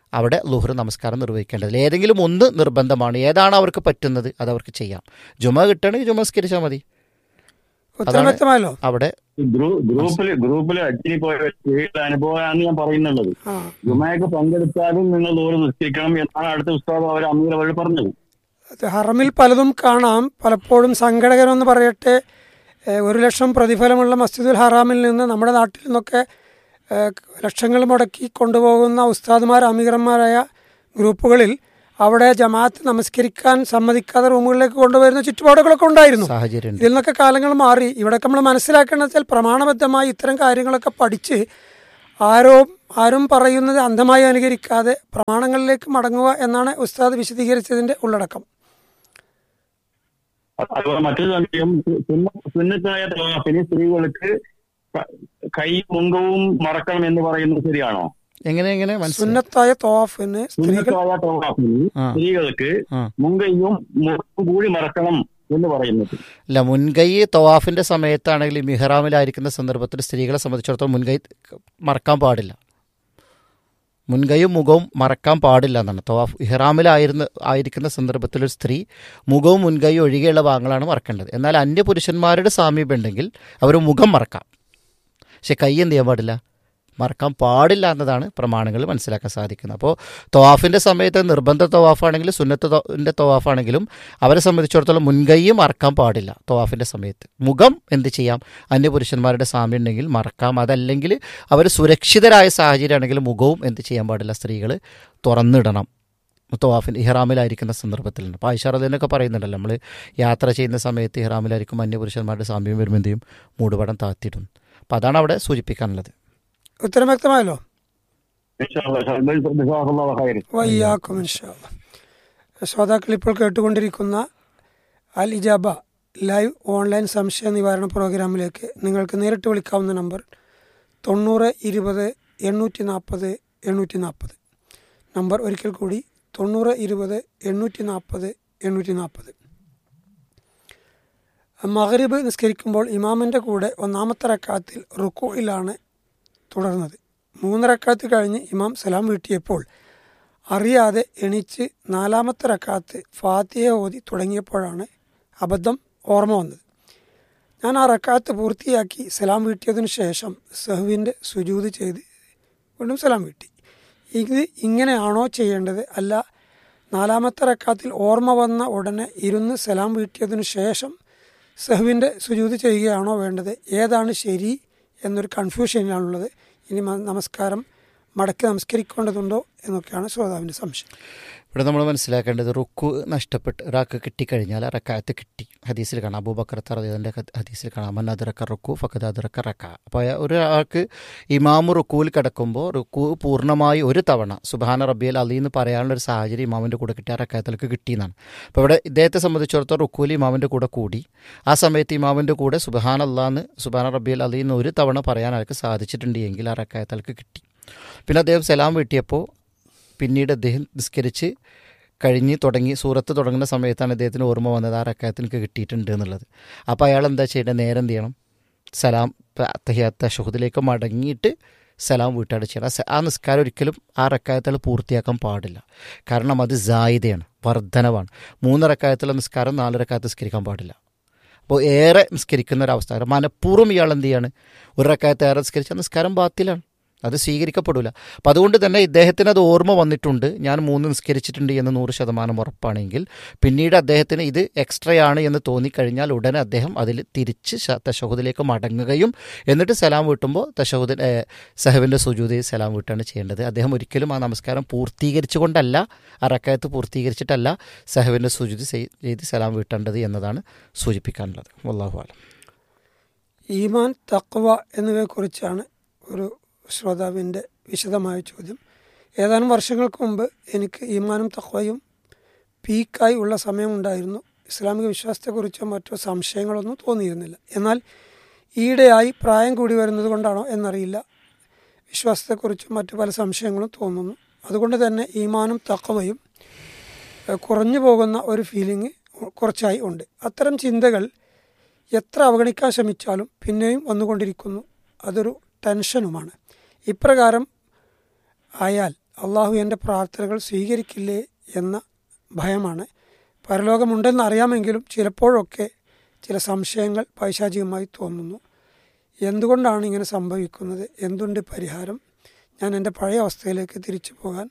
അവിടെ ലുഹർ നമസ്കാരം നിർവഹിക്കേണ്ടതില്ല. ഏതെങ്കിലും ഒന്ന് നിർബന്ധമാണ്. ഏതാണ് അവർക്ക് പറ്റുന്നത് അത് അവർക്ക് ചെയ്യാം. ജുമ കിട്ടണമെങ്കിൽ ജുമ നിസ്കരിച്ചാൽ മതി. വ്യക്തമായല്ലോ. അവിടെ ഗ്രൂപ്പില് ഗ്രൂപ്പില് അച്ഛനി പോയ അനുഭവമാണ് ഞാൻ പറയുന്നുള്ളത്. ജുമയൊക്കെ പങ്കെടുത്താലും നിങ്ങൾ ലുഹർ നിസ്കരിക്കണം എന്നാണ് അടുത്ത ഉസ്താദ് അവർ അമീർ അവർ പറഞ്ഞത്. ഹറമിൽ പലതും കാണാം. പലപ്പോഴും സങ്കടകരമെന്ന് പറയട്ടെ, ഒരു ലക്ഷം പ്രതിഫലമുള്ള മസ്ജിദുൽ ഹറാമിൽ നിന്ന് നമ്മുടെ നാട്ടിൽ നിന്നൊക്കെ ലക്ഷങ്ങൾ മുടക്കി കൊണ്ടുപോകുന്ന ഉസ്താദുമാർ അമീറന്മാരായ ഗ്രൂപ്പുകളിൽ അവിടെ ജമാഅത്ത് നമസ്കരിക്കാൻ സമ്മതിക്കാതെ റൂമുകളിലേക്ക് കൊണ്ടുവരുന്ന ചുറ്റുപാടുകളൊക്കെ ഉണ്ടായിരുന്നു. ഇതിൽ നിന്നൊക്കെ കാലങ്ങൾ മാറി. ഇവിടെയൊക്കെ നമ്മൾ മനസ്സിലാക്കേണ്ടത് വെച്ചാൽ പ്രമാണബദ്ധമായി ഇത്തരം കാര്യങ്ങളൊക്കെ പഠിച്ച് ആരോ ആരും പറയുന്നത് അന്ധമായി അനുകരിക്കാതെ പ്രമാണങ്ങളിലേക്ക് മടങ്ങുക എന്നാണ് ഉസ്താദ് വിശദീകരിച്ചതിന്റെ ഉള്ളടക്കം. അതുപോലെ മറ്റൊരു സംശയം, സുന്നത്തായ തവാഫിന് സ്ത്രീകൾക്ക് കൈ മുങ്കവും മറക്കണം എന്ന് പറയുന്നത് ശരിയാണോ? എങ്ങനെ എങ്ങനെ സുന്നത്തായ തവാഫിന് സുന്നത്തായ തവാഫിന് സ്ത്രീകൾക്ക് മുങ്കയും മുഖവും കൂടി മറക്കണം എന്ന് പറയുന്നത് ഇല്ല. മുൻകൈ തവാഫിന്റെ സമയത്താണെങ്കിൽ മിഹ്റാമിലായിരിക്കുന്ന സന്ദർഭത്തിൽ സ്ത്രീകളെ സംബന്ധിച്ചിടത്തോളം മുൻകൈ മറക്കാൻ പാടില്ല. മുൻകൈയും മുഖവും മറക്കാൻ പാടില്ല എന്നാണ്. തവാഫ് ഇഹ്റാമിലായിരുന്ന ആയിരിക്കുന്ന സന്ദർഭത്തിൽ ഒരു സ്ത്രീ മുഖവും മുൻകൈയും ഒഴികെയുള്ള ഭാഗങ്ങളാണ് മറക്കേണ്ടത്. എന്നാൽ അന്യ പുരുഷന്മാരുടെ സാമീപ്യം ഉണ്ടെങ്കിൽ അവർ മുഖം മറക്കാം, പക്ഷെ കൈ എന്ത് ചെയ്യാൻ പാടില്ല, മറക്കാൻ പാടില്ല എന്നതാണ് പ്രമാണങ്ങൾ മനസ്സിലാക്കാൻ സാധിക്കുന്നത്. അപ്പോൾ തവാഫിൻ്റെ സമയത്ത് നിർബന്ധ തവാഫാണെങ്കിലും സുന്നത്തിൻ്റെ തവാഫാണെങ്കിലും അവരെ സംബന്ധിച്ചിടത്തോളം മുൻകൈയും മറക്കാൻ പാടില്ല. തവാഫിൻ്റെ സമയത്ത് മുഖം എന്ത് ചെയ്യാം, അന്യപുരുഷന്മാരുടെ സാമ്യം ഉണ്ടെങ്കിൽ മറക്കാം. അതല്ലെങ്കിൽ അവർ സുരക്ഷിതരായ സാഹചര്യമാണെങ്കിൽ മുഖവും എന്ത് ചെയ്യാൻ പാടില്ല, സ്ത്രീകൾ തുറന്നിടണം തവാഫിൽ ഇഹ്റാമിലായിരിക്കുന്ന സന്ദർഭത്തിൽ. അപ്പോൾ ആയിഷ റളിയല്ലാഹു പറയുന്നുണ്ടല്ലോ, നമ്മൾ യാത്ര ചെയ്യുന്ന സമയത്ത് ഇഹ്റാമിലായിരിക്കും അന്യപുരുഷന്മാരുടെ സാമ്യം വരുമ്പോൾ എന്ത് ചെയ്യും, മൂടുപടം താത്തിയിടും. അപ്പോൾ അതാണ് അവിടെ സൂചിപ്പിക്കാനുള്ളത്. ഉത്തരം വ്യക്തമായല്ലോ. ശ്രോതാക്കൾ ഇപ്പോൾ കേട്ടുകൊണ്ടിരിക്കുന്ന അൽ ഇജാബ ലൈവ് ഓൺലൈൻ സംശയ നിവാരണ പ്രോഗ്രാമിലേക്ക് നിങ്ങൾക്ക് നേരിട്ട് വിളിക്കാവുന്ന നമ്പർ തൊണ്ണൂറ് ഇരുപത് എണ്ണൂറ്റി നാൽപ്പത് എണ്ണൂറ്റി നാൽപ്പത്. നമ്പർ ഒരിക്കൽ കൂടി തൊണ്ണൂറ് ഇരുപത് എണ്ണൂറ്റി നാൽപ്പത് എണ്ണൂറ്റി നാൽപ്പത്. മഗ്രിബ് നിസ്കരിക്കുമ്പോൾ ഇമാമിൻ്റെ കൂടെ ഒന്നാമത്തെ റക്അത്തിൽ റുക്കൂഇലാണ് തുടർന്നത്. മൂന്ന് റക്അത്ത് കഴിഞ്ഞ് ഇമാം സലാം വീട്ടിയപ്പോൾ അറിയാതെ എണീച്ച് നാലാമത്തെ റക്അത്ത് ഫാത്തിഹ ഓതി തുടങ്ങിയപ്പോഴാണ് അബദ്ധം ഓർമ്മ വന്നത്. ഞാൻ ആ റക്അത്ത് പൂർത്തിയാക്കി സലാം വീട്ടിയതിനു ശേഷം സഹ്വിൻ്റെ സുജൂദ് ചെയ്ത് വീണ്ടും സലാം വീട്ടി. ഇത് ഇങ്ങനെയാണോ ചെയ്യേണ്ടത്, അല്ല നാലാമത്തെ റക്അത്തിൽ ഓർമ്മ വന്ന ഉടനെ ഇരുന്ന് സലാം വീട്ടിയതിനു ശേഷം സഹ്വിൻ്റെ സുജൂദ് ചെയ്യുകയാണോ വേണ്ടത്, ഏതാണ് ശരി എന്നൊരു കൺഫ്യൂഷനിലാണുള്ളത്. ഇനി നമസ്കാരം മടക്കി നമസ്കരിക്കേണ്ടതുണ്ടോ എന്നൊക്കെയാണ് ശ്രോതാവിൻ്റെ സംശയം. ഇവിടെ നമ്മൾ മനസ്സിലാക്കേണ്ടത്, റുക്കു നഷ്ടപ്പെട്ട് ഒരാൾക്ക് കിട്ടിക്കഴിഞ്ഞാൽ ആ റക്അത്ത് കിട്ടി. ഹദീസിൽ കാണാം, അബൂബക്കർ റളിയല്ലാഹു അൻഹു ഹദീസിൽ കാണാം, മൻ അദ്റക റുക്കു ഫഖദ് അദ്റക റക്അ. അപ്പോൾ ഒരാൾക്ക് ഇമാമു റുക്കുവിൽ കിടക്കുമ്പോൾ റുക്കു പൂർണ്ണമായി ഒരു തവണ സുബ്ഹാന റബ്ബിയൽ അലീ എന്ന് പറയാനുള്ളൊരു സാഹചര്യം ഇമാമിൻ്റെ കൂടെ കിട്ടിയ റക്അത്തിലേക്ക് കിട്ടിയെന്നാണ്. അപ്പോൾ ഇവിടെ ഇദ്ദേഹത്തെ സംബന്ധിച്ചിടത്തോളം റുക്കുവിൽ ഇമാമിൻ്റെ കൂടെ കൂടി, ആ സമയത്ത് ഇമാമിൻ്റെ കൂടെ സുബ്ഹാന അല്ലാന്ന് സുബ്ഹാന റബ്ബിയൽ അലീ എന്ന് ഒരു തവണ പറയാൻ അയാൾക്ക് സാധിച്ചിട്ടുണ്ട് എങ്കിൽ ആ റക്അത്തിലേക്ക് കിട്ടി. പിന്നെ അദ്ദേഹം സലാം വീട്ടിയപ്പോൾ പിന്നീട് അദ്ദേഹം നിസ്കരിച്ച് കഴിഞ്ഞ് തുടങ്ങി സൂറത്ത് തുടങ്ങുന്ന സമയത്താണ് അദ്ദേഹത്തിന് ഓർമ്മ വന്നത് ആ റക്അത്ത് എനിക്ക് കിട്ടിയിട്ടുണ്ട് എന്നുള്ളത്. അപ്പോൾ അയാൾ എന്താ ചെയ്യേണ്ടത്, നേരെ എന്ത് ചെയ്യണം, സലാം തശഹുദിലേക്ക് മടങ്ങിയിട്ട് സലാം വീട്ടാട് ചെയ്യണം. ആ നിസ്കാരം ഒരിക്കലും ആ റക്അത്തുകൾ പൂർത്തിയാക്കാൻ പാടില്ല. കാരണം അത് സായിദയാണ്, വർധനവാണ്. മൂന്ന് റക്അത്തുള്ള നിസ്കാരം നാല് റക്അത്ത് നിസ്കരിക്കാൻ പാടില്ല. അപ്പോൾ ഏറെ നിസ്കരിക്കുന്ന ഒരവസ്ഥ, മനഃപൂർവ്വം ഇയാൾ എന്ത് ചെയ്യാണ്, ഒരു റക്അത്ത് ഏറെ നിസ്കരിച്ചാൽ നിസ്കാരം ബാത്തിലാണ്, അത് സ്വീകരിക്കപ്പെടില്ല. അപ്പം അതുകൊണ്ട് തന്നെ ഇദ്ദേഹത്തിന് അത് ഓർമ്മ വന്നിട്ടുണ്ട്, ഞാൻ മൂന്ന് നിസ്കരിച്ചിട്ടുണ്ട് എന്ന് നൂറ് ശതമാനം ഉറപ്പാണെങ്കിൽ പിന്നീട് അദ്ദേഹത്തിന് ഇത് എക്സ്ട്രയാണ് എന്ന് തോന്നിക്കഴിഞ്ഞാൽ ഉടനെ അദ്ദേഹം അതിൽ തിരിച്ച് തശഹുദിലേക്ക് മടങ്ങുകയും എന്നിട്ട് സലാം വീട്ടുമ്പോൾ തശഹുദ് സഹവിൻ്റെ സുജൂദിൽ സലാം വീട്ടാണ് ചെയ്യേണ്ടത്. അദ്ദേഹം ഒരിക്കലും ആ നമസ്കാരം പൂർത്തീകരിച്ചുകൊണ്ടല്ല, ആ റക്അത്ത് പൂർത്തീകരിച്ചിട്ടല്ല സഹവിൻ്റെ സുജൂദ് ചെയ്ത് സലാം വീട്ടേണ്ടത് എന്നതാണ് സൂചിപ്പിക്കാനുള്ളത്. വല്ലാഹു അലം. ഈമാൻ തഖ്വ എന്നിവയെക്കുറിച്ചാണ് ഒരു ശ്രോതാവിൻ്റെ വിശദമായ ചോദ്യം. ഏതാനും വർഷങ്ങൾക്ക് മുമ്പ് എനിക്ക് ഈമാനും തഖ്വയും പീക്കായി ഉള്ള സമയമുണ്ടായിരുന്നു. ഇസ്ലാമിക വിശ്വാസത്തെക്കുറിച്ചോ മറ്റോ സംശയങ്ങളൊന്നും തോന്നിയിരുന്നില്ല. എന്നാൽ ഈയിടെയായി പ്രായം കൂടി വരുന്നത് കൊണ്ടാണോ എന്നറിയില്ല, വിശ്വാസത്തെക്കുറിച്ചും മറ്റു പല സംശയങ്ങളും തോന്നുന്നു. അതുകൊണ്ട് തന്നെ ഈമാനും തഖ്വയും കുറഞ്ഞു പോകുന്ന ഒരു ഫീലിംഗ് കുറച്ചായി ഉണ്ട്. അത്തരം ചിന്തകൾ എത്ര അവഗണിക്കാൻ ശ്രമിച്ചാലും പിന്നെയും വന്നുകൊണ്ടിരിക്കുന്നു. അതൊരു ടെൻഷനുമാണ്. ഇപ്രകാരം ആയാൽ അള്ളാഹു എൻ്റെ പ്രാർത്ഥനകൾ സ്വീകരിക്കില്ലേ എന്ന ഭയമാണ്. പരലോകമുണ്ടെന്ന് അറിയാമെങ്കിലും ചിലപ്പോഴൊക്കെ ചില സംശയങ്ങൾ പൈശാചികമായി തോന്നുന്നു. എന്തുകൊണ്ടാണ് ഇങ്ങനെ സംഭവിക്കുന്നത്? എന്തുണ്ട് പരിഹാരം? ഞാൻ എൻ്റെ പഴയ അവസ്ഥയിലേക്ക് തിരിച്ചു പോകാൻ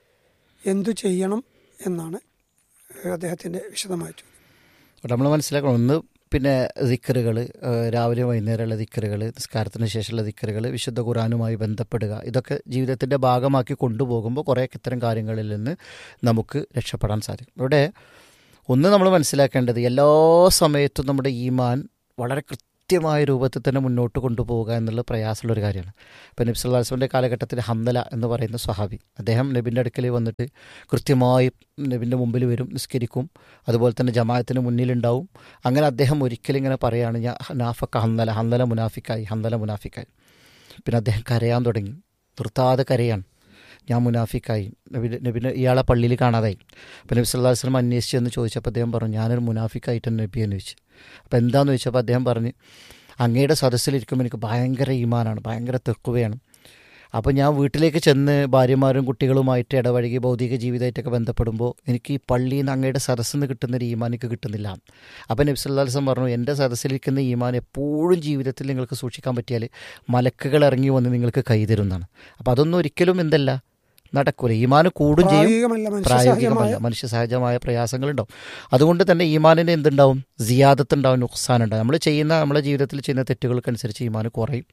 എന്തു ചെയ്യണം എന്നാണ് അദ്ദേഹത്തിൻ്റെ വിശദമായ ചോദ്യം. നമ്മൾ മനസ്സിലാക്കണം, ഒന്ന് പിന്നെ ദിക്റുകൾ, രാവിലെ വൈകുന്നേരമുള്ള ദിക്റുകൾ, നിസ്കാരത്തിന് ശേഷമുള്ള ദിക്റുകൾ, വിശുദ്ധ ഖുർആനുമായി ബന്ധപ്പെടുക, ഇതൊക്കെ ജീവിതത്തിൻ്റെ ഭാഗമാക്കി കൊണ്ടുപോകുമ്പോൾ കുറേ ഇത്തരം കാര്യങ്ങളിൽ നിന്ന് നമുക്ക് രക്ഷപ്പെടാൻ സാധിക്കും. ഇവിടെ ഒന്ന് നമ്മൾ മനസ്സിലാക്കേണ്ടത്, എല്ലാ സമയത്തും നമ്മുടെ ഈമാൻ വളരെ കൃത്യമായ രൂപത്തിൽ തന്നെ മുന്നോട്ട് കൊണ്ടുപോവുക എന്നുള്ള പ്രയാസമുള്ളൊരു കാര്യമാണ്. ഇപ്പോൾ നബി സല്ലല്ലാഹു അലൈഹി വസല്ലമയുടെ കാലഘട്ടത്തിൽ ഹംദല എന്ന് പറയുന്ന സ്വഹാബി, അദ്ദേഹം നബിൻ്റെ അടുക്കൽ വന്നിട്ട് കൃത്യമായി നബിൻ്റെ മുമ്പിൽ വരും, നിസ്കരിക്കും, അതുപോലെ തന്നെ ജമാഅത്തിന് മുന്നിലുണ്ടാവും. അങ്ങനെ അദ്ദേഹം ഒരിക്കലും ഇങ്ങനെ പറയുകയാണ്, ഞാൻ നാഫക്ക ഹംദല, ഹംദല മുനാഫിക്കായി, ഹംദല മുനാഫിക്കായി. പിന്നെ അദ്ദേഹം കരയാൻ തുടങ്ങി, നിർത്താതെ കരയാണ്, ഞാൻ മുനാഫിക്കായി, നബി നബിനെ ഇയാളെ പള്ളിയിൽ കാണാതായി. അപ്പോൾ നബി സല്ലല്ലാഹു അലൈഹി വസല്ലം അന്വേഷിച്ച് എന്ന് ചോദിച്ചപ്പോൾ അദ്ദേഹം പറഞ്ഞു, ഞാനൊരു മുനാഫിക്കായിട്ടാണ് നബി എന്ന് ചോദിച്ചു. അപ്പോൾ എന്താണെന്ന് ചോദിച്ചപ്പോൾ അദ്ദേഹം പറഞ്ഞ്, അങ്ങയുടെ സദസ്സിലിരിക്കുമ്പോൾ എനിക്ക് ഭയങ്കര ഈമാനാണ്, ഭയങ്കര തെക്കുവയാണ്. അപ്പോൾ ഞാൻ വീട്ടിലേക്ക് ചെന്ന് ഭാര്യമാരും കുട്ടികളുമായിട്ട് ഇടപഴകി ഭൗതിക ജീവിതമായിട്ടൊക്കെ ബന്ധപ്പെടുമ്പോൾ എനിക്ക് ഈ പള്ളിയിൽ നിന്ന് അങ്ങയുടെ സദസ്സിൽ നിന്ന് കിട്ടുന്നൊരു ഈമാൻ എനിക്ക് കിട്ടുന്നില്ല. അപ്പോൾ നബി സല്ലല്ലാഹു അലൈഹി വസല്ലം പറഞ്ഞു, എൻ്റെ സദസ്സിലിരിക്കുന്ന ഈമാൻ എപ്പോഴും ജീവിതത്തിൽ നിങ്ങൾക്ക് സൂക്ഷിക്കാൻ പറ്റിയാൽ മലക്കുകൾ ഇറങ്ങി വന്ന് നിങ്ങൾക്ക് കൈതരുന്നതാണ്. അപ്പോൾ അതൊന്നും ഒരിക്കലും എന്തല്ല നടക്കൂല. ഈമാന് കൂടും ചെയ്യും, പ്രായോഗികമല്ല, മനുഷ്യ സഹജമായ പ്രയാസങ്ങളുണ്ടാവും. അതുകൊണ്ട് തന്നെ ഈമാനിന് എന്തുണ്ടാവും? സിയാദത്തുണ്ടാവും, നുക്സാനുണ്ടാവും. നമ്മൾ ചെയ്യുന്ന നമ്മുടെ ജീവിതത്തിൽ ചെയ്യുന്ന തെറ്റുകൾക്കനുസരിച്ച് ഈമാന് കുറയും.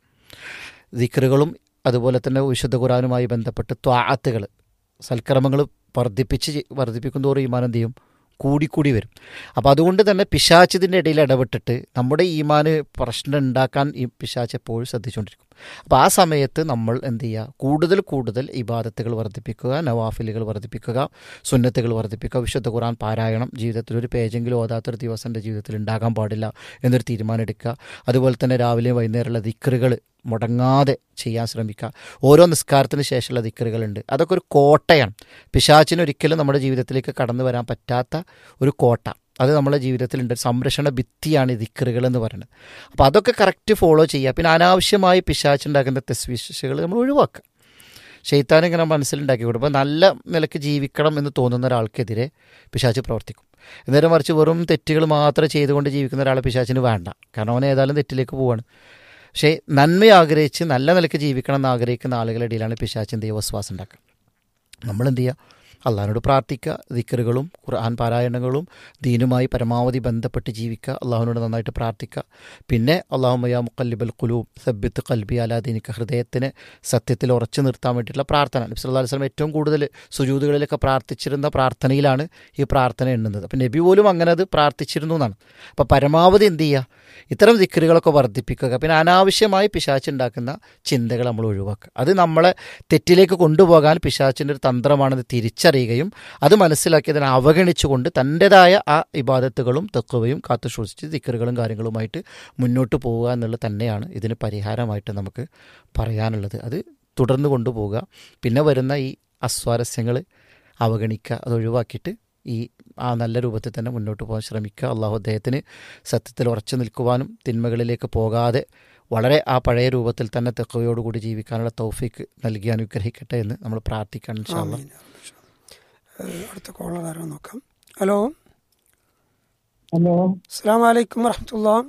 ദിക്റുകളും അതുപോലെ തന്നെ വിശുദ്ധ ഖുർആനുമായി ബന്ധപ്പെട്ട് ത്വാഅത്തുകൾ, സൽക്കർമ്മങ്ങൾ വർദ്ധിപ്പിച്ച് വർദ്ധിപ്പിക്കും തോറും ഈമാൻ എന്ത് ചെയ്യും? കൂടിക്കൂടി വരും. അപ്പോൾ അതുകൊണ്ട് തന്നെ പിശാച്ചിതിൻ്റെ ഇടയിൽ ഇടപെട്ടിട്ട് നമ്മുടെ ഈമാന് പ്രശ്നം ഉണ്ടാക്കാൻ ഈ പിശാച്ച് എപ്പോഴും ശ്രദ്ധിച്ചുകൊണ്ടിരിക്കും. അപ്പോൾ ആ സമയത്ത് നമ്മൾ എന്ത് ചെയ്യുക? കൂടുതൽ കൂടുതൽ ഇബാദത്തുകൾ വർദ്ധിപ്പിക്കുക, നവാഫിലുകൾ വർദ്ധിപ്പിക്കുക, സുന്നത്തുകൾ വർദ്ധിപ്പിക്കുക, വിശുദ്ധ ഖുർആൻ പാരായണം ജീവിതത്തിൽ ഒരു പേജെങ്കിലും ഓതാത്തൊരു ദിവസം എൻ്റെ ജീവിതത്തിൽ ഉണ്ടാകാൻ പാടില്ല എന്നൊരു തീരുമാനം എടുക്കുക. അതുപോലെ തന്നെ രാവിലെയും വൈകുന്നേരമുള്ള ദിക്റുകൾ മുടങ്ങാതെ ചെയ്യാൻ ശ്രമിക്കുക. ഓരോ നിസ്കാരത്തിന് ശേഷമുള്ള ദിക്റുകളുണ്ട്, അതൊക്കെ ഒരു കോട്ടയാണ്. പിശാച്ചിന് ഒരിക്കലും നമ്മുടെ ജീവിതത്തിലേക്ക് കടന്നു വരാൻ പറ്റാത്ത ഒരു കോട്ട, അത് നമ്മുടെ ജീവിതത്തിലുണ്ട്. സംരക്ഷണ ഭിത്തിയാണ് ഈ ദിക്റുകൾ എന്ന് പറയുന്നത്. അപ്പോൾ അതൊക്കെ കറക്റ്റ് ഫോളോ ചെയ്യുക. പിന്നെ അനാവശ്യമായി പിശാച്ചുണ്ടാക്കുന്ന തെസ്വിശകൾ നമ്മൾ ഒഴിവാക്കുക. ശൈത്താൻ ഇങ്ങനെ മനസ്സിലുണ്ടാക്കി കൊടുക്കും. നല്ല നിലയ്ക്ക് ജീവിക്കണം എന്ന് തോന്നുന്ന ഒരാൾക്കെതിരെ പിശാച്ച് പ്രവർത്തിക്കും. എന്നേരം മറിച്ച് വെറും തെറ്റുകൾ മാത്രം ചെയ്തുകൊണ്ട് ജീവിക്കുന്ന ഒരാളെ പിശാച്ചിന് വേണ്ട, കാരണം അവൻ ഏതായാലും തെറ്റിലേക്ക് പോവാണ്. പക്ഷേ നന്മ ആഗ്രഹിച്ച് നല്ല നിലയ്ക്ക് ജീവിക്കണം എന്ന് ആഗ്രഹിക്കുന്ന ആളുകളുടെ ഇടയിലാണ് പിശാച്ച് എന്ത് ചെയ്യുക? വസ്വാസം ഉണ്ടാക്കുക. നമ്മളെന്ത് ചെയ്യുക? അള്ളാഹിനോട് പ്രാർത്ഥിക്കുക, ദിക്റുകളും ഖുർആൻ പാരായണങ്ങളും ദീനുമായി പരമാവധി ബന്ധപ്പെട്ട് ജീവിക്കുക, അള്ളാഹുവിനോട് നന്നായിട്ട് പ്രാർത്ഥിക്കുക. പിന്നെ അല്ലാഹുമ്മ യാ മുഖല്ലിബൽ ഖുലൂബ് സബ്ബിത്ത് ഖൽബി അലാ ദീനിക, ഹൃദയത്തിന് സത്യത്തിൽ ഉറച്ചു നിർത്താൻ വേണ്ടിയിട്ടുള്ള പ്രാർത്ഥന. നബി സല്ലല്ലാഹു അലൈഹി വസല്ലം ഏറ്റവും കൂടുതൽ സുജൂദുകളിലൊക്കെ പ്രാർത്ഥിച്ചിരുന്ന പ്രാർത്ഥനയിലാണ് ഈ പ്രാർത്ഥന എണ്ണുന്നത്. അപ്പം നബി പോലും അങ്ങനെ അത് പ്രാർത്ഥിച്ചിരുന്നു എന്നാണ്. അപ്പോൾ പരമാവധി എന്ത് ചെയ്യുക? ഇത്തരം ദിക്റുകളൊക്കെ വർദ്ധിപ്പിക്കുക. പിന്നെ അനാവശ്യമായി പിശാച്ചുണ്ടാക്കുന്ന ചിന്തകൾ നമ്മൾ ഒഴിവാക്കുക. അത് നമ്മളെ തെറ്റിലേക്ക് കൊണ്ടുപോകാൻ പിശാച്ചിൻ്റെ ഒരു തന്ത്രമാണെന്ന് തിരിച്ചറിയുകയും അത് മനസ്സിലാക്കി അതിനെ അവഗണിച്ചുകൊണ്ട് തൻ്റെതായ ആ ഇബാദത്തുകളും തഖ്വയും കാത്തു സൂക്ഷിച്ച് ദിക്റുകളും കാര്യങ്ങളുമായിട്ട് മുന്നോട്ട് പോവുക എന്നുള്ളത് തന്നെയാണ് ഇതിന് പരിഹാരമായിട്ട് നമുക്ക് പറയാനുള്ളത്. അത് തുടർന്ന് കൊണ്ടുപോവുക. പിന്നെ വരുന്ന ഈ അസ്വാരസ്യങ്ങൾ അവഗണിക്കുക, അത് ഒഴിവാക്കിയിട്ട് ഈ ആ നല്ല രൂപത്തിൽ തന്നെ മുന്നോട്ട് പോകാൻ ശ്രമിക്കുക. അള്ളാഹു അദ്ദേഹത്തിന് സത്യത്തിൽ ഉറച്ചു നിൽക്കുവാനും തിന്മകളിലേക്ക് പോകാതെ വളരെ ആ പഴയ രൂപത്തിൽ തന്നെ തഖ്വയോടുകൂടി ജീവിക്കാനുള്ള തൗഫീക്ക് നൽകി അനുഗ്രഹിക്കട്ടെ എന്ന് നമ്മൾ പ്രാർത്ഥിക്കണം. ഇൻഷാ അല്ലാഹ്. അടുത്ത കോളർ ആരോ നോക്കാം. ഹലോ ഹലോ, അസ്സലാമു അലൈക്കും വറഹ്മത്തുള്ളാഹി.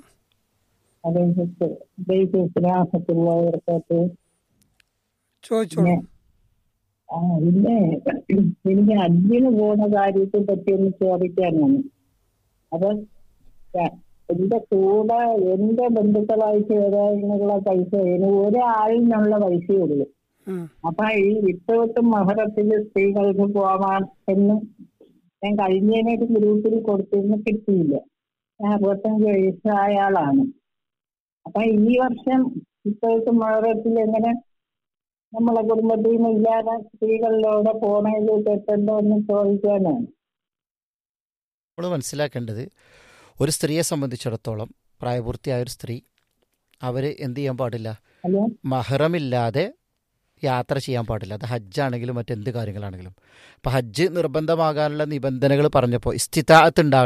ചോദിച്ചോളൂ. ആ പിന്നെ എനിക്ക് ഹജ്ജിന് പോകുന്ന കാര്യത്തെ പറ്റി ഒന്ന് ചോദിക്കാനാണ്. അപ്പൊ എന്റെ കൂടെ എന്റെ ബന്ധുക്കളായിട്ട് വരാനുള്ള പൈസ എനിക്ക് ഒരാളിനുള്ള പൈസയേ ഉള്ളൂ. അപ്പൊ ഈ ഇപ്പോഴത്തെ മഹറത്തിൽ സ്ത്രീകൾക്ക് പോവാൻ എന്ന് ഞാൻ കഴിഞ്ഞതിനായിട്ട് ഗ്രൂപ്പിൽ കൊടുത്തിരുന്നു, കിട്ടിയില്ല. ഞാൻ അറുപത്തഞ്ച് വയസ്സായ ആളാണ്. അപ്പൊ ഈ വർഷം ഇപ്പോഴത്തെ മഹറത്തിൽ എങ്ങനെ നമ്മളെ കുടുംബത്തിൽ നിന്ന് ഇല്ലാതെ സ്ത്രീകളിലൂടെ പോണത് തെറ്റുണ്ടോ എന്ന് ചോദിക്കാനാണ്. നമ്മൾ മനസ്സിലാക്കേണ്ടത്, ഒരു സ്ത്രീയെ സംബന്ധിച്ചിടത്തോളം പ്രായപൂർത്തിയായ ഒരു സ്ത്രീ അവർ എന്ത് ചെയ്യാൻ പാടില്ല? ഹലോ, മഹ്റമില്ലാതെ യാത്ര ചെയ്യാൻ പാടില്ല. അത് ഹജ്ജാണെങ്കിലും മറ്റെന്ത് കാര്യങ്ങളാണെങ്കിലും. അപ്പോൾ ഹജ്ജ് നിർബന്ധമാകാനുള്ള നിബന്ധനകൾ പറഞ്ഞപ്പോൾ ഇസ്തിതാഅത്ത് ഉണ്ടാകണം,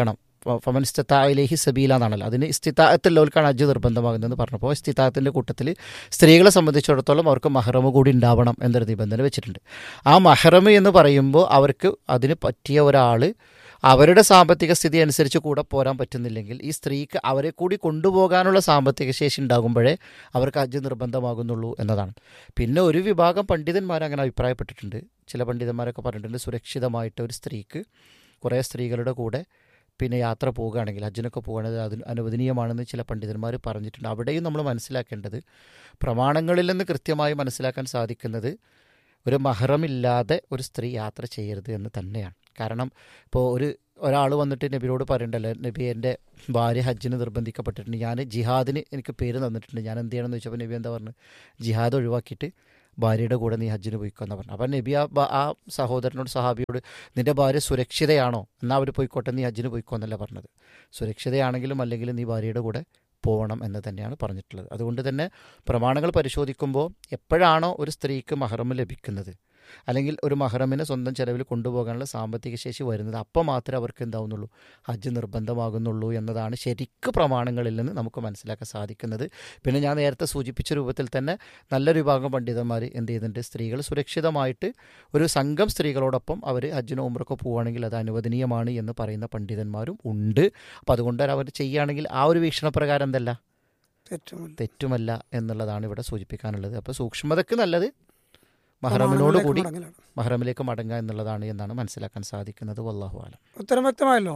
ഫമൻ ഇസ്തിതാഇലൈഹി സബീല എന്നാണല്ലോ, അതിന് ഇസ്തിതാഅത്തുള്ളവർക്കാണ് ഹജ്ജ് നിർബന്ധമാകുന്നതെന്ന് പറഞ്ഞപ്പോൾ ഇസ്തിതാഅത്തിൻ്റെ കൂട്ടത്തിൽ സ്ത്രീകളെ സംബന്ധിച്ചിടത്തോളം അവർക്ക് മഹ്റം കൂടി ഉണ്ടാവണം എന്നൊരു നിബന്ധന വെച്ചിട്ടുണ്ട്. ആ മഹ്റം എന്ന് പറയുമ്പോൾ അവർക്ക് അതിന് പറ്റിയ ഒരാൾ അവരുടെ സാമ്പത്തിക സ്ഥിതി അനുസരിച്ച് കൂടെ പോരാൻ പറ്റുന്നില്ലെങ്കിൽ ഈ സ്ത്രീക്ക് അവരെ കൂടി കൊണ്ടുപോകാനുള്ള സാമ്പത്തിക ശേഷി ഉണ്ടാകുമ്പോഴേ അവർക്ക് ഹജ്ജ് നിർബന്ധമാകുന്നുള്ളൂ എന്നതാണ്. പിന്നെ ഒരു വിഭാഗം പണ്ഡിതന്മാർ അങ്ങനെ അഭിപ്രായപ്പെട്ടിട്ടുണ്ട്. ചില പണ്ഡിതന്മാരൊക്കെ പറഞ്ഞിട്ടുണ്ട് സുരക്ഷിതമായിട്ട് ഒരു സ്ത്രീക്ക് കുറേ സ്ത്രീകളുടെ കൂടെ പിന്നെ യാത്ര പോവുകയാണെങ്കിൽ ഹജ്ജിനൊക്കെ പോകുകയാണെങ്കിൽ അതിന് അനുവദനീയമാണെന്ന് ചില പണ്ഡിതന്മാർ പറഞ്ഞിട്ടുണ്ട്. അവിടെയും നമ്മൾ മനസ്സിലാക്കേണ്ടത് പ്രമാണങ്ങളിൽ നിന്ന് കൃത്യമായി മനസ്സിലാക്കാൻ സാധിക്കുന്നത് ഒരു മഹ്റമില്ലാതെ ഒരു സ്ത്രീ യാത്ര ചെയ്യരുത് എന്ന് തന്നെയാണ്. കാരണം ഇപ്പോൾ ഒരു ഒരാൾ വന്നിട്ട് നബിയോട് പറയണ്ടല്ലോ, നബി എൻ്റെ ഭാര്യ ഹജ്ജിന് നിർബന്ധിക്കപ്പെട്ടിട്ടുണ്ട്, ഞാൻ ജിഹാദിന് എനിക്ക് പേര് തന്നിട്ടുണ്ട്, ഞാൻ എന്ത് ചെയ്യണമെന്ന് ചോദിച്ചപ്പോൾ നബി എന്താ പറഞ്ഞു, ജിഹാദ് ഒഴിവാക്കിയിട്ട് ഭാര്യയുടെ കൂടെ നീ ഹജ്ജിന് പോയിക്കോന്ന് പറഞ്ഞു. അപ്പം നബി ആ ആ സഹോദരനോട് സഹാബിയോട് നിൻ്റെ ഭാര്യ സുരക്ഷിതയാണോ, എന്നാൽ അവർ പോയിക്കോട്ടെ, നീ ഹജ്ജിന് പോയിക്കോന്നല്ല പറഞ്ഞത്. സുരക്ഷിതയാണെങ്കിലും അല്ലെങ്കിലും നീ ഭാര്യയുടെ കൂടെ പോകണം എന്ന് തന്നെയാണ് പറഞ്ഞിട്ടുള്ളത്. അതുകൊണ്ട് തന്നെ പ്രമാണങ്ങൾ പരിശോധിക്കുമ്പോൾ എപ്പോഴാണോ ഒരു സ്ത്രീക്ക് മഹ്റം ലഭിക്കുന്നത് അല്ലെങ്കിൽ ഒരു മഹ്റമിനെ സ്വന്തം ചെലവിൽ കൊണ്ടുപോകാനുള്ള സാമ്പത്തിക ശേഷി വരുന്നത്, അപ്പോൾ മാത്രമേ അവർക്ക് എന്താവുന്നുള്ളൂ, ഹജ്ജ് നിർബന്ധമാകുന്നുള്ളൂ എന്നതാണ് ശരിക്ക് പ്രമാണങ്ങളിൽ നിന്ന് നമുക്ക് മനസ്സിലാക്കാൻ സാധിക്കുന്നത്. പിന്നെ ഞാൻ നേരത്തെ സൂചിപ്പിച്ച രൂപത്തിൽ തന്നെ നല്ലൊരു വിഭാഗം പണ്ഡിതന്മാർ എന്ത് ചെയ്യുന്നുണ്ട്, സ്ത്രീകൾ സുരക്ഷിതമായിട്ട് ഒരു സംഘം സ്ത്രീകളോടൊപ്പം അവർ ഹജ്ജിനോ ഉംറയ്ക്കോ പോവുകയാണെങ്കിൽ അത് അനുവദനീയമാണ് എന്ന് പറയുന്ന പണ്ഡിതന്മാരും ഉണ്ട്. അപ്പോൾ അതുകൊണ്ട് അവർ ചെയ്യുകയാണെങ്കിൽ ആ ഒരു വീക്ഷണപ്രകാരം എന്തല്ല, തെറ്റുമല്ല എന്നുള്ളതാണ് ഇവിടെ സൂചിപ്പിക്കാനുള്ളത്. അപ്പോൾ സൂക്ഷ്മതയ്ക്ക് നല്ലത് മഹ്റമിനോട് കൂടി മഹ്റമിലേക്ക് മടങ്ങുക എന്നുള്ളതാണ് എന്നാണ് മനസ്സിലാക്കാൻ സാധിക്കുന്നത്. വല്ലാഹു അലം. ഉത്തരം വ്യക്തമായല്ലോ.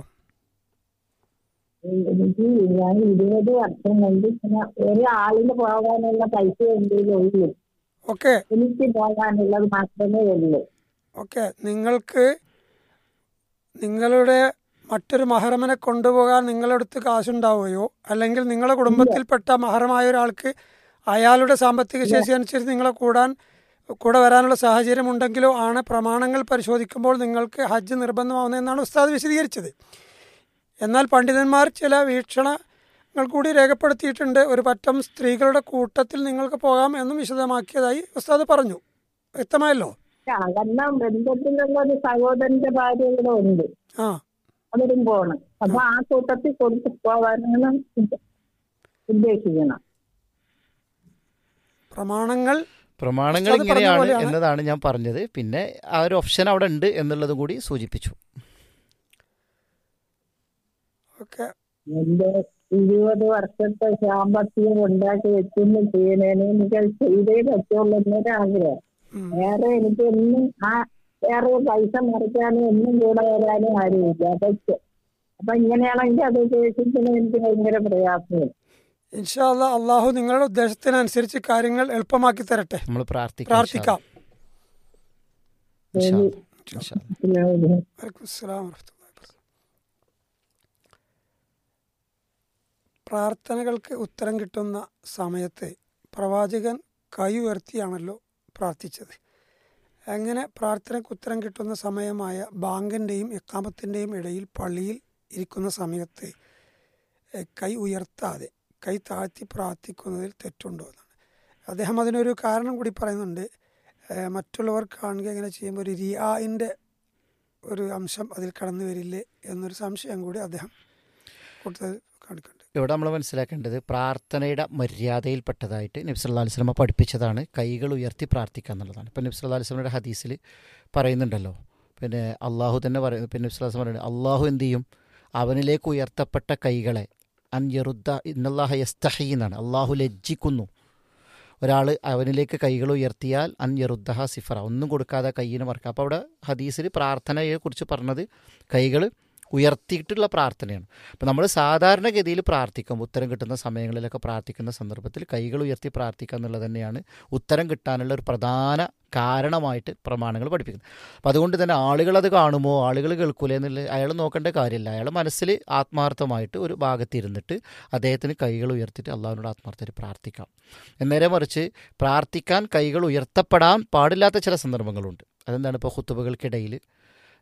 എനിക്ക് ഞാൻ ഇരുപത് വർഷം കൊണ്ട് ഒരു ആളിന് പോകാനുള്ള പൈസ എന്തെങ്കിലും ഉള്ളൂ. ഓക്കെ, എനിക്ക് പോകാനുള്ളത് മാത്രമേ ഉള്ളൂ. ഓക്കെ, നിങ്ങൾക്ക് നിങ്ങളുടെ മറ്റൊരു മഹ്റമിനെ കൊണ്ടുപോകാൻ നിങ്ങളടുത്ത് കാശുണ്ടാവുകയോ അല്ലെങ്കിൽ നിങ്ങളുടെ കുടുംബത്തിൽപ്പെട്ട മഹ്റമായ ഒരാൾക്ക് അയാളുടെ സാമ്പത്തിക ശേഷി അനുസരിച്ച് നിങ്ങളെ കൂടാൻ കൂടെ വരാനുള്ള സാഹചര്യം ഉണ്ടെങ്കിലോ ആണ് പ്രമാണങ്ങൾ പരിശോധിക്കുമ്പോൾ നിങ്ങൾക്ക് ഹജ്ജ് നിർബന്ധമാവുന്നതെന്നാണ് ഉസ്താദ് വിശദീകരിച്ചത്. എന്നാൽ പണ്ഡിതന്മാർ ചില വീക്ഷണങ്ങൾ കൂടി രേഖപ്പെടുത്തിയിട്ടുണ്ട്. ഒരു പറ്റം സ്ത്രീകളുടെ കൂട്ടത്തിൽ നിങ്ങൾക്ക് പോകാം എന്നും വിശദമാക്കിയതായി ഉസ്താദ് പറഞ്ഞു. വ്യക്തമായല്ലോ. കാരണം ബന്ധത്തിലുള്ള ഒരു സഹോദരന്റെ ഭാര്യ ഇവിടെ ഉണ്ട്, ആ അവരും പോകണം. അപ്പൊ ആ കൂട്ടത്തിൽ കൊടുത്തു പോകാനാണ് ഉദ്ദേശിക്കണം. പ്രമാണങ്ങൾ പ്രമാണങ്ങൾ ഇങ്ങനെയാണ് എന്നതാണ് ഞാൻ പറഞ്ഞത്. പിന്നെ ആ ഒരു ഓപ്ഷൻ അവിടെ ഉണ്ട് എന്നുള്ളതും കൂടി സൂചിപ്പിച്ചു. എന്റെ ഇരുപത് വർഷത്തെ സാമ്പത്തികം ഉണ്ടാക്കി വെച്ചൊന്നും ചെയ്യുന്നതിന് എനിക്ക് ചെയ്തേ പറ്റുള്ളൂ എന്നൊരാഗ്രഹം. വേറെ എനിക്കൊന്നും ആ വേറെ പൈസ മറിക്കാനും ഒന്നും കൂടെ വരാനും ആരുമില്ല. അതൊക്കെ അപ്പൊ ഇങ്ങനെയാണെങ്കിൽ അത് ഉദ്ദേശിക്കുന്നത് എനിക്ക് ഭയങ്കര പ്രയാസമാണ്. ഇൻഷാ അല്ലാഹ് അള്ളാഹു നിങ്ങളുടെ ഉദ്ദേശത്തിനനുസരിച്ച് കാര്യങ്ങൾ എളുപ്പമാക്കി തരട്ടെ. നമ്മൾ പ്രാർത്ഥിക്കാം. പ്രാർത്ഥനകൾക്ക് ഉത്തരം കിട്ടുന്ന സമയത്ത് പ്രവാചകൻ കൈ ഉയർത്തിയാണല്ലോ പ്രാർത്ഥിച്ചത്. അങ്ങനെ പ്രാർത്ഥനയ്ക്ക് ഉത്തരം കിട്ടുന്ന സമയമായ ബാങ്കിൻ്റെയും ഇഖാമത്തിൻ്റെയും ഇടയിൽ പള്ളിയിൽ ഇരിക്കുന്ന സമയത്ത് കൈ ഉയർത്താതെ കൈ താഴ്ത്തി പ്രാർത്ഥിക്കുന്നതിൽ തെറ്റുണ്ടോ എന്നാണ്. അദ്ദേഹം അതിനൊരു കാരണം കൂടി പറയുന്നുണ്ട്. മറ്റുള്ളവർ കാണുക ഇങ്ങനെ ചെയ്യുമ്പോൾ ഒരു റിയാഇൻ്റെ ഒരു അംശം അതിൽ കടന്നു വരില്ലേ എന്നൊരു സംശയം കൂടി അദ്ദേഹം കൂടുതൽ കാണിക്കുന്നുണ്ട്. ഇവിടെ നമ്മൾ മനസ്സിലാക്കേണ്ടത് പ്രാർത്ഥനയുടെ മര്യാദയിൽപ്പെട്ടതായിട്ട് നബി സല്ലല്ലാഹു അലൈഹി വസല്ലം പഠിപ്പിച്ചതാണ് കൈകൾ ഉയർത്തി പ്രാർത്ഥിക്കുക എന്നുള്ളതാണ്. ഇപ്പം നബി സല്ലല്ലാഹു അലൈഹി വസല്ലമയുടെ ഹദീസിൽ പറയുന്നുണ്ടല്ലോ, പിന്നെ അള്ളാഹു തന്നെ പറയുന്നത്, പിന്നെ നബി സല്ലല്ലാഹു അലൈഹി വസല്ലം പറയുന്നത് അള്ളാഹു എന്ത് ചെയ്യും, അവനിലേക്ക് ഉയർത്തപ്പെട്ട കൈകളെ അൻ യറുദ്ദ ഇന്നല്ലാഹ യസ്തഹി എന്നാണ്, അള്ളാഹു ലജ്ജിക്കുന്നു. ഒരാൾ അവനിലേക്ക് കൈകൾ ഉയർത്തിയാൽ അൻ യറുദ്ദഹ സിഫറ, ഒന്നും കൊടുക്കാതെ കയ്യിന് മറക്കുക. അപ്പോൾ അവിടെ ഹദീസിൽ പ്രാർത്ഥനയെക്കുറിച്ച് പറഞ്ഞത് കൈകൾ ഉയർത്തിയിട്ടുള്ള പ്രാർത്ഥനയാണ്. അപ്പോൾ നമ്മൾ സാധാരണഗതിയിൽ പ്രാർത്ഥിക്കും, ഉത്തരം കിട്ടുന്ന സമയങ്ങളിലൊക്കെ പ്രാർത്ഥിക്കുന്ന സന്ദർഭത്തിൽ കൈകൾ ഉയർത്തി പ്രാർത്ഥിക്കുക എന്നുള്ളത് തന്നെയാണ് ഉത്തരം കിട്ടാനുള്ള ഒരു പ്രധാന കാരണമായിട്ട് പ്രമാണങ്ങൾ പഠിപ്പിക്കുന്നത്. അപ്പോൾ അതുകൊണ്ട് തന്നെ ആളുകളത് കാണുമോ, ആളുകൾ കേൾക്കൂലേ എന്നുള്ള അയാൾ നോക്കേണ്ട കാര്യമില്ല. അയാൾ മനസ്സിൽ ആത്മാർത്ഥമായിട്ട് ഒരു ഭാഗത്തിരുന്നിട്ട് അദ്ദേഹത്തിന് കൈകൾ ഉയർത്തിയിട്ട് അള്ളാഹുവിനോട് ആത്മാർത്ഥമായിട്ട് പ്രാർത്ഥിക്കാം. എന്നേരെ മറിച്ച് പ്രാർത്ഥിക്കാൻ കൈകൾ ഉയർത്തപ്പെടാൻ പാടില്ലാത്ത ചില സന്ദർഭങ്ങളുണ്ട്. അതെന്താണ്, ഇപ്പോൾ ഖുതുബകൾക്കിടയിൽ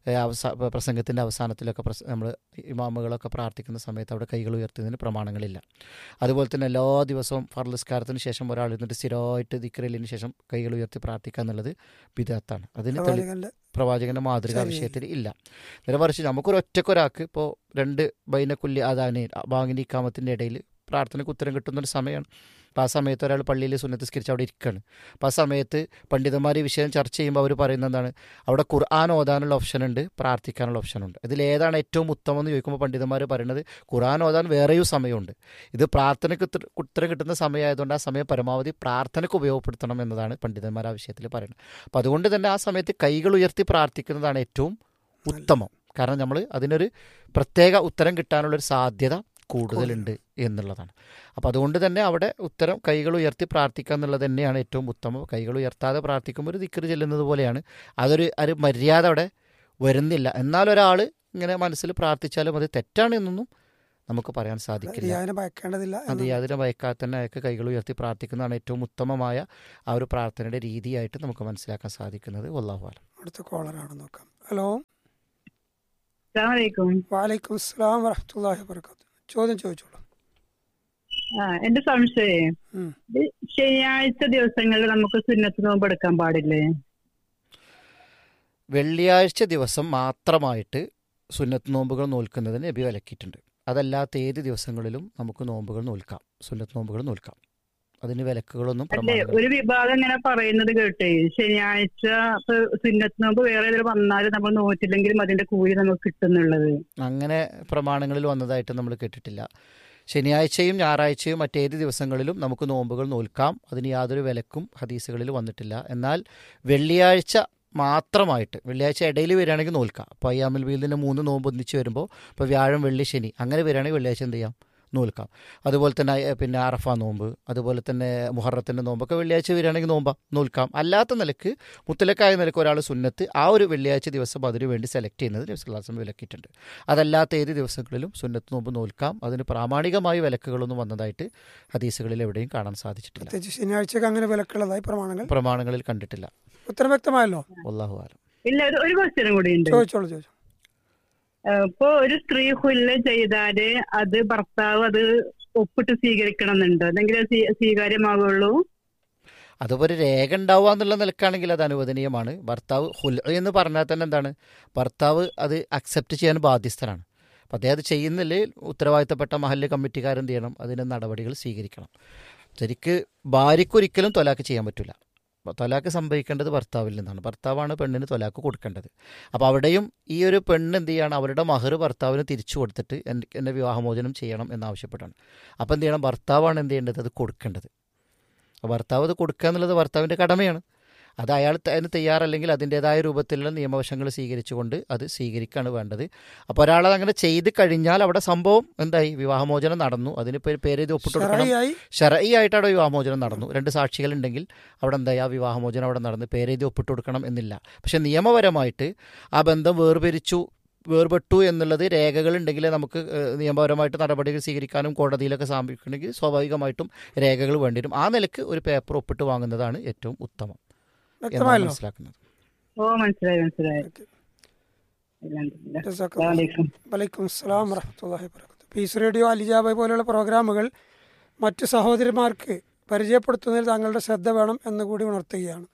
അവസാ പ്രസംഗത്തിൻ്റെ അവസാനത്തിലൊക്കെ പ്രസ നമ്മൾ ഇമാമുകളൊക്കെ പ്രാർത്ഥിക്കുന്ന സമയത്ത് അവിടെ കൈകൾ ഉയർത്തുന്നതിന് പ്രമാണങ്ങളില്ല. അതുപോലെ തന്നെ എല്ലാ ദിവസവും ഫർനിസ്കാരത്തിന് ശേഷം ഒരാൾ ഇരുന്നിട്ട് സ്ഥിരമായിട്ട് ദിക്റിലിന് ശേഷം കൈകൾ ഉയർത്തി പ്രാർത്ഥിക്കുക എന്നുള്ളത് ബിദഅത്താണ്. അതിന് തെളി പ്രവാചകൻ്റെ മാതൃകാ വിഷയത്തിൽ ഇല്ല. നേരെ മറിച്ച് നമുക്കൊരു ഒറ്റക്കൊരാൾക്ക് ഇപ്പോൾ രണ്ട് ബൈനക്കുല്ലി അദാനി ബാങ്കിൻ്റെ ഇക്കാമത്തിൻ്റെ ഇടയിൽ പ്രാർത്ഥനയ്ക്ക് ഉത്തരം കിട്ടുന്നൊരു സമയമാണ്. അപ്പോൾ ആ സമയത്ത് ഒരാൾ പള്ളിയിൽ സുന്നത്ത് സ്കരിച്ച് അവിടെ ഇരിക്കുകയാണ്. അപ്പോൾ ആ സമയത്ത് പണ്ഡിതന്മാർ ഈ വിഷയം ചർച്ച ചെയ്യുമ്പോൾ അവർ പറയുന്നത് എന്താണ്, അവിടെ ഖുർആൻ ഓതാനുള്ള ഓപ്ഷൻ ഉണ്ട്, പ്രാർത്ഥിക്കാനുള്ള ഓപ്ഷൻ ഉണ്ട്. ഇതിലേതാണ് ഏറ്റവും ഉത്തമം എന്ന് ചോദിക്കുമ്പോൾ പണ്ഡിതന്മാർ പറയുന്നത് ഖുർആൻ ഓതാൻ വേറെയും സമയമുണ്ട്, ഇത് പ്രാർത്ഥനയ്ക്ക് ഉത്തരം കിട്ടുന്ന സമയമായതുകൊണ്ട് ആ സമയം പരമാവധി പ്രാർത്ഥനയ്ക്ക് ഉപയോഗപ്പെടുത്തണം എന്നതാണ് പണ്ഡിതന്മാർ ആ വിഷയത്തിൽ പറയുന്നത്. അപ്പോൾ അതുകൊണ്ട് തന്നെ ആ സമയത്ത് കൈകൾ ഉയർത്തി പ്രാർത്ഥിക്കുന്നതാണ് ഏറ്റവും ഉത്തമം. കാരണം നമ്മൾ അതിനൊരു പ്രത്യേക ഉത്തരം കിട്ടാനുള്ളൊരു സാധ്യത കൂടുതലുണ്ട് എന്നുള്ളതാണ്. അപ്പോൾ അതുകൊണ്ട് തന്നെ അവിടെ ഉത്തരം കൈകൾ ഉയർത്തി പ്രാർത്ഥിക്കുക എന്നുള്ളത് തന്നെയാണ് ഏറ്റവും ഉത്തമം. കൈകൾ ഉയർത്താതെ പ്രാർത്ഥിക്കുമ്പോൾ ഒരു ദിക്ർ ചെല്ലുന്നത് പോലെയാണ്. അതൊരു ഒരു മര്യാദ അവിടെ വരുന്നില്ല. എന്നാൽ ഒരാൾ ഇങ്ങനെ മനസ്സിൽ പ്രാർത്ഥിച്ചാലും അത് തെറ്റാണ് എന്നൊന്നും നമുക്ക് പറയാൻ സാധിക്കില്ല. അത് യാതൊരു ഭയക്കാതെ തന്നെ അയാൾക്ക് കൈകൾ ഉയർത്തി പ്രാർത്ഥിക്കുന്നതാണ് ഏറ്റവും ഉത്തമമായ ആ ഒരു പ്രാർത്ഥനയുടെ രീതിയായിട്ട് നമുക്ക് മനസ്സിലാക്കാൻ സാധിക്കുന്നത്. വല്ലാഹു അലം. അടുത്ത കോളറാണ് നോക്കാം. ഹലോ. വലൈക്കും അസ്സലാം വറഹ്മത്തുള്ളാഹി വബറകാതുഹു. ചോദ്യം ചോദിച്ചോളൂ. ആ എന്റെ സംശയം, ശനിയാഴ്ച ദിവസങ്ങളിൽ നമുക്ക് സുന്നത്ത് നോമ്പ് എടുക്കാൻ പാടില്ലേ? വെള്ളിയാഴ്ച ദിവസം മാത്രമായിട്ട് സുന്നത്ത് നോമ്പുകൾ നോൽക്കുന്നതിന് നബി വിലക്കിയിട്ടുണ്ട്. അതല്ലാത്ത ഏത് ദിവസങ്ങളിലും നമുക്ക് നോമ്പുകൾ നോൽക്കാം, സുന്നത്ത് നോമ്പുകൾ നോൽക്കാം. അതിന് വിലക്കുകളൊന്നും ഒരു വിഭാഗം ഇങ്ങനെ പറയുന്നത് കേട്ടേ, ശനിയാഴ്ച സുന്നത്ത് നോമ്പ് വേറെ ഏതെങ്കിലും വന്നാലും നമ്മൾ നോറ്റില്ലെങ്കിലും അതിന്റെ കൂലി നമുക്ക് കിട്ടുന്നുള്ളത്. അങ്ങനെ പ്രമാണങ്ങളിൽ വന്നതായിട്ട് നമ്മൾ കേട്ടിട്ടില്ല. ശനിയാഴ്ചയും ഞായറാഴ്ചയും മറ്റേത് ദിവസങ്ങളിലും നമുക്ക് നോമ്പുകൾ നോൽക്കാം, അതിന് യാതൊരു വിലക്കും ഹദീസുകളിൽ വന്നിട്ടില്ല. എന്നാൽ വെള്ളിയാഴ്ച മാത്രമായിട്ട് വെള്ളിയാഴ്ച ഇടയിൽ വരികയാണെങ്കിൽ നോൽക്കാം. അപ്പോൾ അയ്യാമുൽ ബീദിൻ്റെ മൂന്ന് നോമ്പ് ഒന്നിച്ച് വരുമ്പോൾ ഇപ്പോൾ വ്യാഴം വെള്ളി ശനി അങ്ങനെ വരികയാണെങ്കിൽ വെള്ളിയാഴ്ച എന്ത് ചെയ്യാം, നോൽക്കാം. അതുപോലെ തന്നെ പിന്നെ അറഫ നോമ്പ്, അതുപോലെ തന്നെ മുഹറത്തിൻ്റെ നോമ്പൊക്കെ വെള്ളിയാഴ്ച വരികയാണെങ്കിൽ നോമ്പാം, നോൽക്കാം. അല്ലാത്ത നിലക്ക് മുത്തലക്കായ നിലക്ക് ഒരാൾ സുന്നത്ത് ആ ഒരു വെള്ളിയാഴ്ച ദിവസം അതിനു വേണ്ടി സെലക്ട് ചെയ്യുന്നത് നബി സല്ലല്ലാഹു അലൈഹി വസല്ലം വിലക്കിയിട്ടുണ്ട്. അതല്ലാത്ത ഏത് ദിവസങ്ങളിലും സുന്നത്ത് നോമ്പ് നോൽക്കാം. അതിന് പ്രാമാണികമായ വിലക്കുകളൊന്നും വന്നതായിട്ട് ഹദീസുകളിൽ എവിടെയും കാണാൻ സാധിച്ചിട്ടില്ല. ശനിയാഴ്ചക്ക് അങ്ങനെ വിലക്കുള്ളതായി പ്രമാണങ്ങൾ പ്രമാണങ്ങളിൽ കണ്ടിട്ടില്ല. ഉത്തരം വ്യക്തമായല്ലോ. വല്ലാഹു അലം. ഇല്ല, ഒരു ക്വസ്റ്റ്യൻ കൂടി ഉണ്ട്. ചോദിച്ചോളൂ ചോദിച്ചോ. ഇപ്പൊ ഒരു സ്ത്രീ ഹുല്ല ചെയ്താല് അത് ഭർത്താവ് അത് ഒപ്പിട്ട് സ്വീകരിക്കണം എന്നുണ്ടോ? അതെങ്കിലും സ്വീകാര്യമാകുള്ളൂ? അതുപോലെ രേഖ ഉണ്ടാവുക എന്നുള്ള നിലക്കാണെങ്കിൽ അത് അനുവദനീയമാണ്. ഭർത്താവ് ഹുൽ എന്ന് പറഞ്ഞാൽ തന്നെ എന്താണ്, ഭർത്താവ് അത് അക്സെപ്റ്റ് ചെയ്യാൻ ബാധ്യസ്ഥനാണ്. അപ്പം അദ്ദേഹം അത് ചെയ്യുന്നില്ലേ ഉത്തരവാദിത്തപ്പെട്ട മഹല്ല് കമ്മിറ്റിക്കാരെന്ത് ചെയ്യണം, അതിന് നടപടികൾ സ്വീകരിക്കണം. ശരിക്ക് ഭാര്യയ്ക്കൊരിക്കലും തൊലാക്ക് ചെയ്യാൻ പറ്റില്ല. തൊലാക്ക് സംഭവിക്കേണ്ടത് ഭർത്താവിൽ നിന്നാണ്. ഭർത്താവാണ് പെണ്ണിന് തൊലാക്ക് കൊടുക്കേണ്ടത്. അപ്പോൾ അവിടെയും ഈ ഒരു പെണ്ണ് എന്ത് ചെയ്യണം, അവരുടെ മഹർ ഭർത്താവിന് തിരിച്ചു കൊടുത്തിട്ട് എന്നെ വിവാഹമോചനം ചെയ്യണം എന്നാവശ്യപ്പെട്ടാണ്. അപ്പോൾ എന്ത് ചെയ്യണം, ഭർത്താവാണ് എന്ത് ചെയ്യേണ്ടത്, അത് കൊടുക്കേണ്ടത്. അപ്പോൾ ഭർത്താവ് അത് കൊടുക്കുക എന്നുള്ളത് ഭർത്താവിൻ്റെ കടമയാണ്. അത് അയാൾ അതിന് തയ്യാറല്ലെങ്കിൽ അതിൻ്റേതായ രൂപത്തിലുള്ള നിയമവശങ്ങൾ സ്വീകരിച്ചുകൊണ്ട് അത് സ്വീകരിക്കുകയാണ് വേണ്ടത്. അപ്പോൾ ഒരാളത് അങ്ങനെ ചെയ്ത് കഴിഞ്ഞാൽ അവിടെ സംഭവം എന്തായി, വിവാഹമോചനം നടന്നു. അതിന് പേരെഴുതി ഒപ്പിട്ട് കൊടുക്കണം. ശരഈ ആയിട്ട് അവിടെ വിവാഹമോചനം നടന്നു. രണ്ട് സാക്ഷികളുണ്ടെങ്കിൽ അവിടെ എന്തായി, ആ വിവാഹമോചനം അവിടെ നടന്ന് പേരെഴുതി ഒപ്പിട്ട് കൊടുക്കണം എന്നില്ല. പക്ഷെ നിയമപരമായിട്ട് ആ ബന്ധം വേർപിരിച്ചു വേർപെട്ടു എന്നുള്ളത് രേഖകളുണ്ടെങ്കിൽ നമുക്ക് നിയമപരമായിട്ട് നടപടികൾ സ്വീകരിക്കാനും കോടതിയിലൊക്കെ സമീപിക്കണമെങ്കിൽ സ്വാഭാവികമായിട്ടും രേഖകൾ വേണ്ടി വരും. ആ നിലക്ക് ഒരു പേപ്പർ ഒപ്പിട്ട് വാങ്ങുന്നതാണ് ഏറ്റവും ഉത്തമം. മനസ്സിലാക്കുന്നത്. ഓ മനസ്സിലായി മനസ്സിലായി. വലൈക്കും അസ്സലാം വറഹ്മത്തുള്ളാഹി വബറകാതുഹു. പീസ് റേഡിയോ അലിജാബ പോലെയുള്ള പ്രോഗ്രാമുകൾ മറ്റു സഹോദരിമാർക്ക് പരിചയപ്പെടുത്തുന്നതിൽ താങ്കളുടെ ശ്രദ്ധ വേണം എന്ന് കൂടി ഉണർത്തുകയാണ്.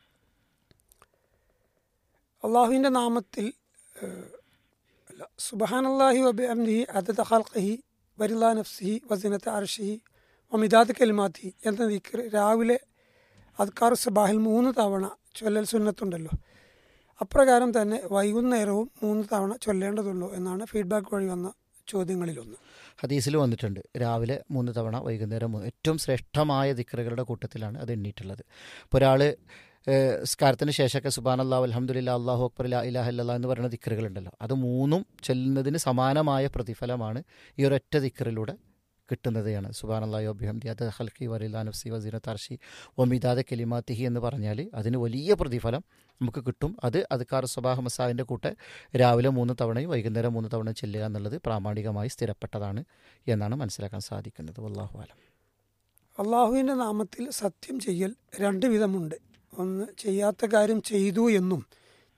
അള്ളാഹുവിൻ്റെ നാമത്തിൽ സുബ്ഹാനല്ലാഹി വബിഹംദിഹി അദദ ഖൽഖിഹി വറിളാ നഫ്സിഹി വസിനത അർശിഹി വമിദാദ് കലിമാത്തിഹി എന്ന ദിക്ർ രാവിലെ അദ്കാർ സബാഹിൽ മൂന്ന് തവണ ചൊല്ലൽ സുന്നത്തുണ്ടല്ലോ, അപ്രകാരം തന്നെ വൈകുന്നേരവും മൂന്ന് തവണ ചൊല്ലേണ്ടതുള്ളൂ എന്നാണ് ഫീഡ്ബാക്ക് വഴി വന്ന ചോദ്യങ്ങളിലൊന്ന്. ഹദീസിൽ വന്നിട്ടുണ്ട് രാവിലെ മൂന്ന് തവണ, വൈകുന്നേരം മൂന്ന്. ഏറ്റവും ശ്രേഷ്ഠമായ ദിക്റുകളുടെ കൂട്ടത്തിലാണ് അത് എണ്ണിയിട്ടുള്ളത്. ഇപ്പോൾ ഒരാൾ സ്കാരത്തിന് ശേഷമൊക്കെ സുബ്ഹാനല്ലാഹ് അൽഹംദുലില്ലാഹ് അല്ലാഹു അക്ബർ ലാ ഇലാഹ ഇല്ലല്ലാഹ് എന്ന് പറയുന്ന ദിക്റുകളുണ്ടല്ലോ, അത് മൂന്നും ചൊല്ലുന്നതിന് സമാനമായ പ്രതിഫലമാണ് ഈ ഒരൊറ്റ ദിക്റിലൂടെ കിട്ടുന്നതാണ്. സുബ്ഹാനല്ലാഹി വബിഹംദിഹി അദദ ഖൽഖി വറിളാ നഫ്സി വസിനത അർശി വമിദാദ കലിമാത്തിഹി എന്ന് പറഞ്ഞാൽ അതിന് വലിയ പ്രതിഫലം നമുക്ക് കിട്ടും. അത് അദ്കാർ സബാഹ് മസാവിൻ്റെ കൂട്ട് രാവിലെ മൂന്ന് തവണയും വൈകുന്നേരം മൂന്ന് തവണയും ചെല്ലുക എന്നുള്ളത് പ്രാമാണികമായി സ്ഥിരപ്പെട്ടതാണ് എന്നാണ് മനസ്സിലാക്കാൻ സാധിക്കുന്നത്. വല്ലാഹു അലം. അള്ളാഹുവിൻ്റെ നാമത്തിൽ സത്യം ചെയ്യൽ രണ്ട് വിധമുണ്ട്. ഒന്ന്, ചെയ്യാത്ത കാര്യം ചെയ്തു എന്നും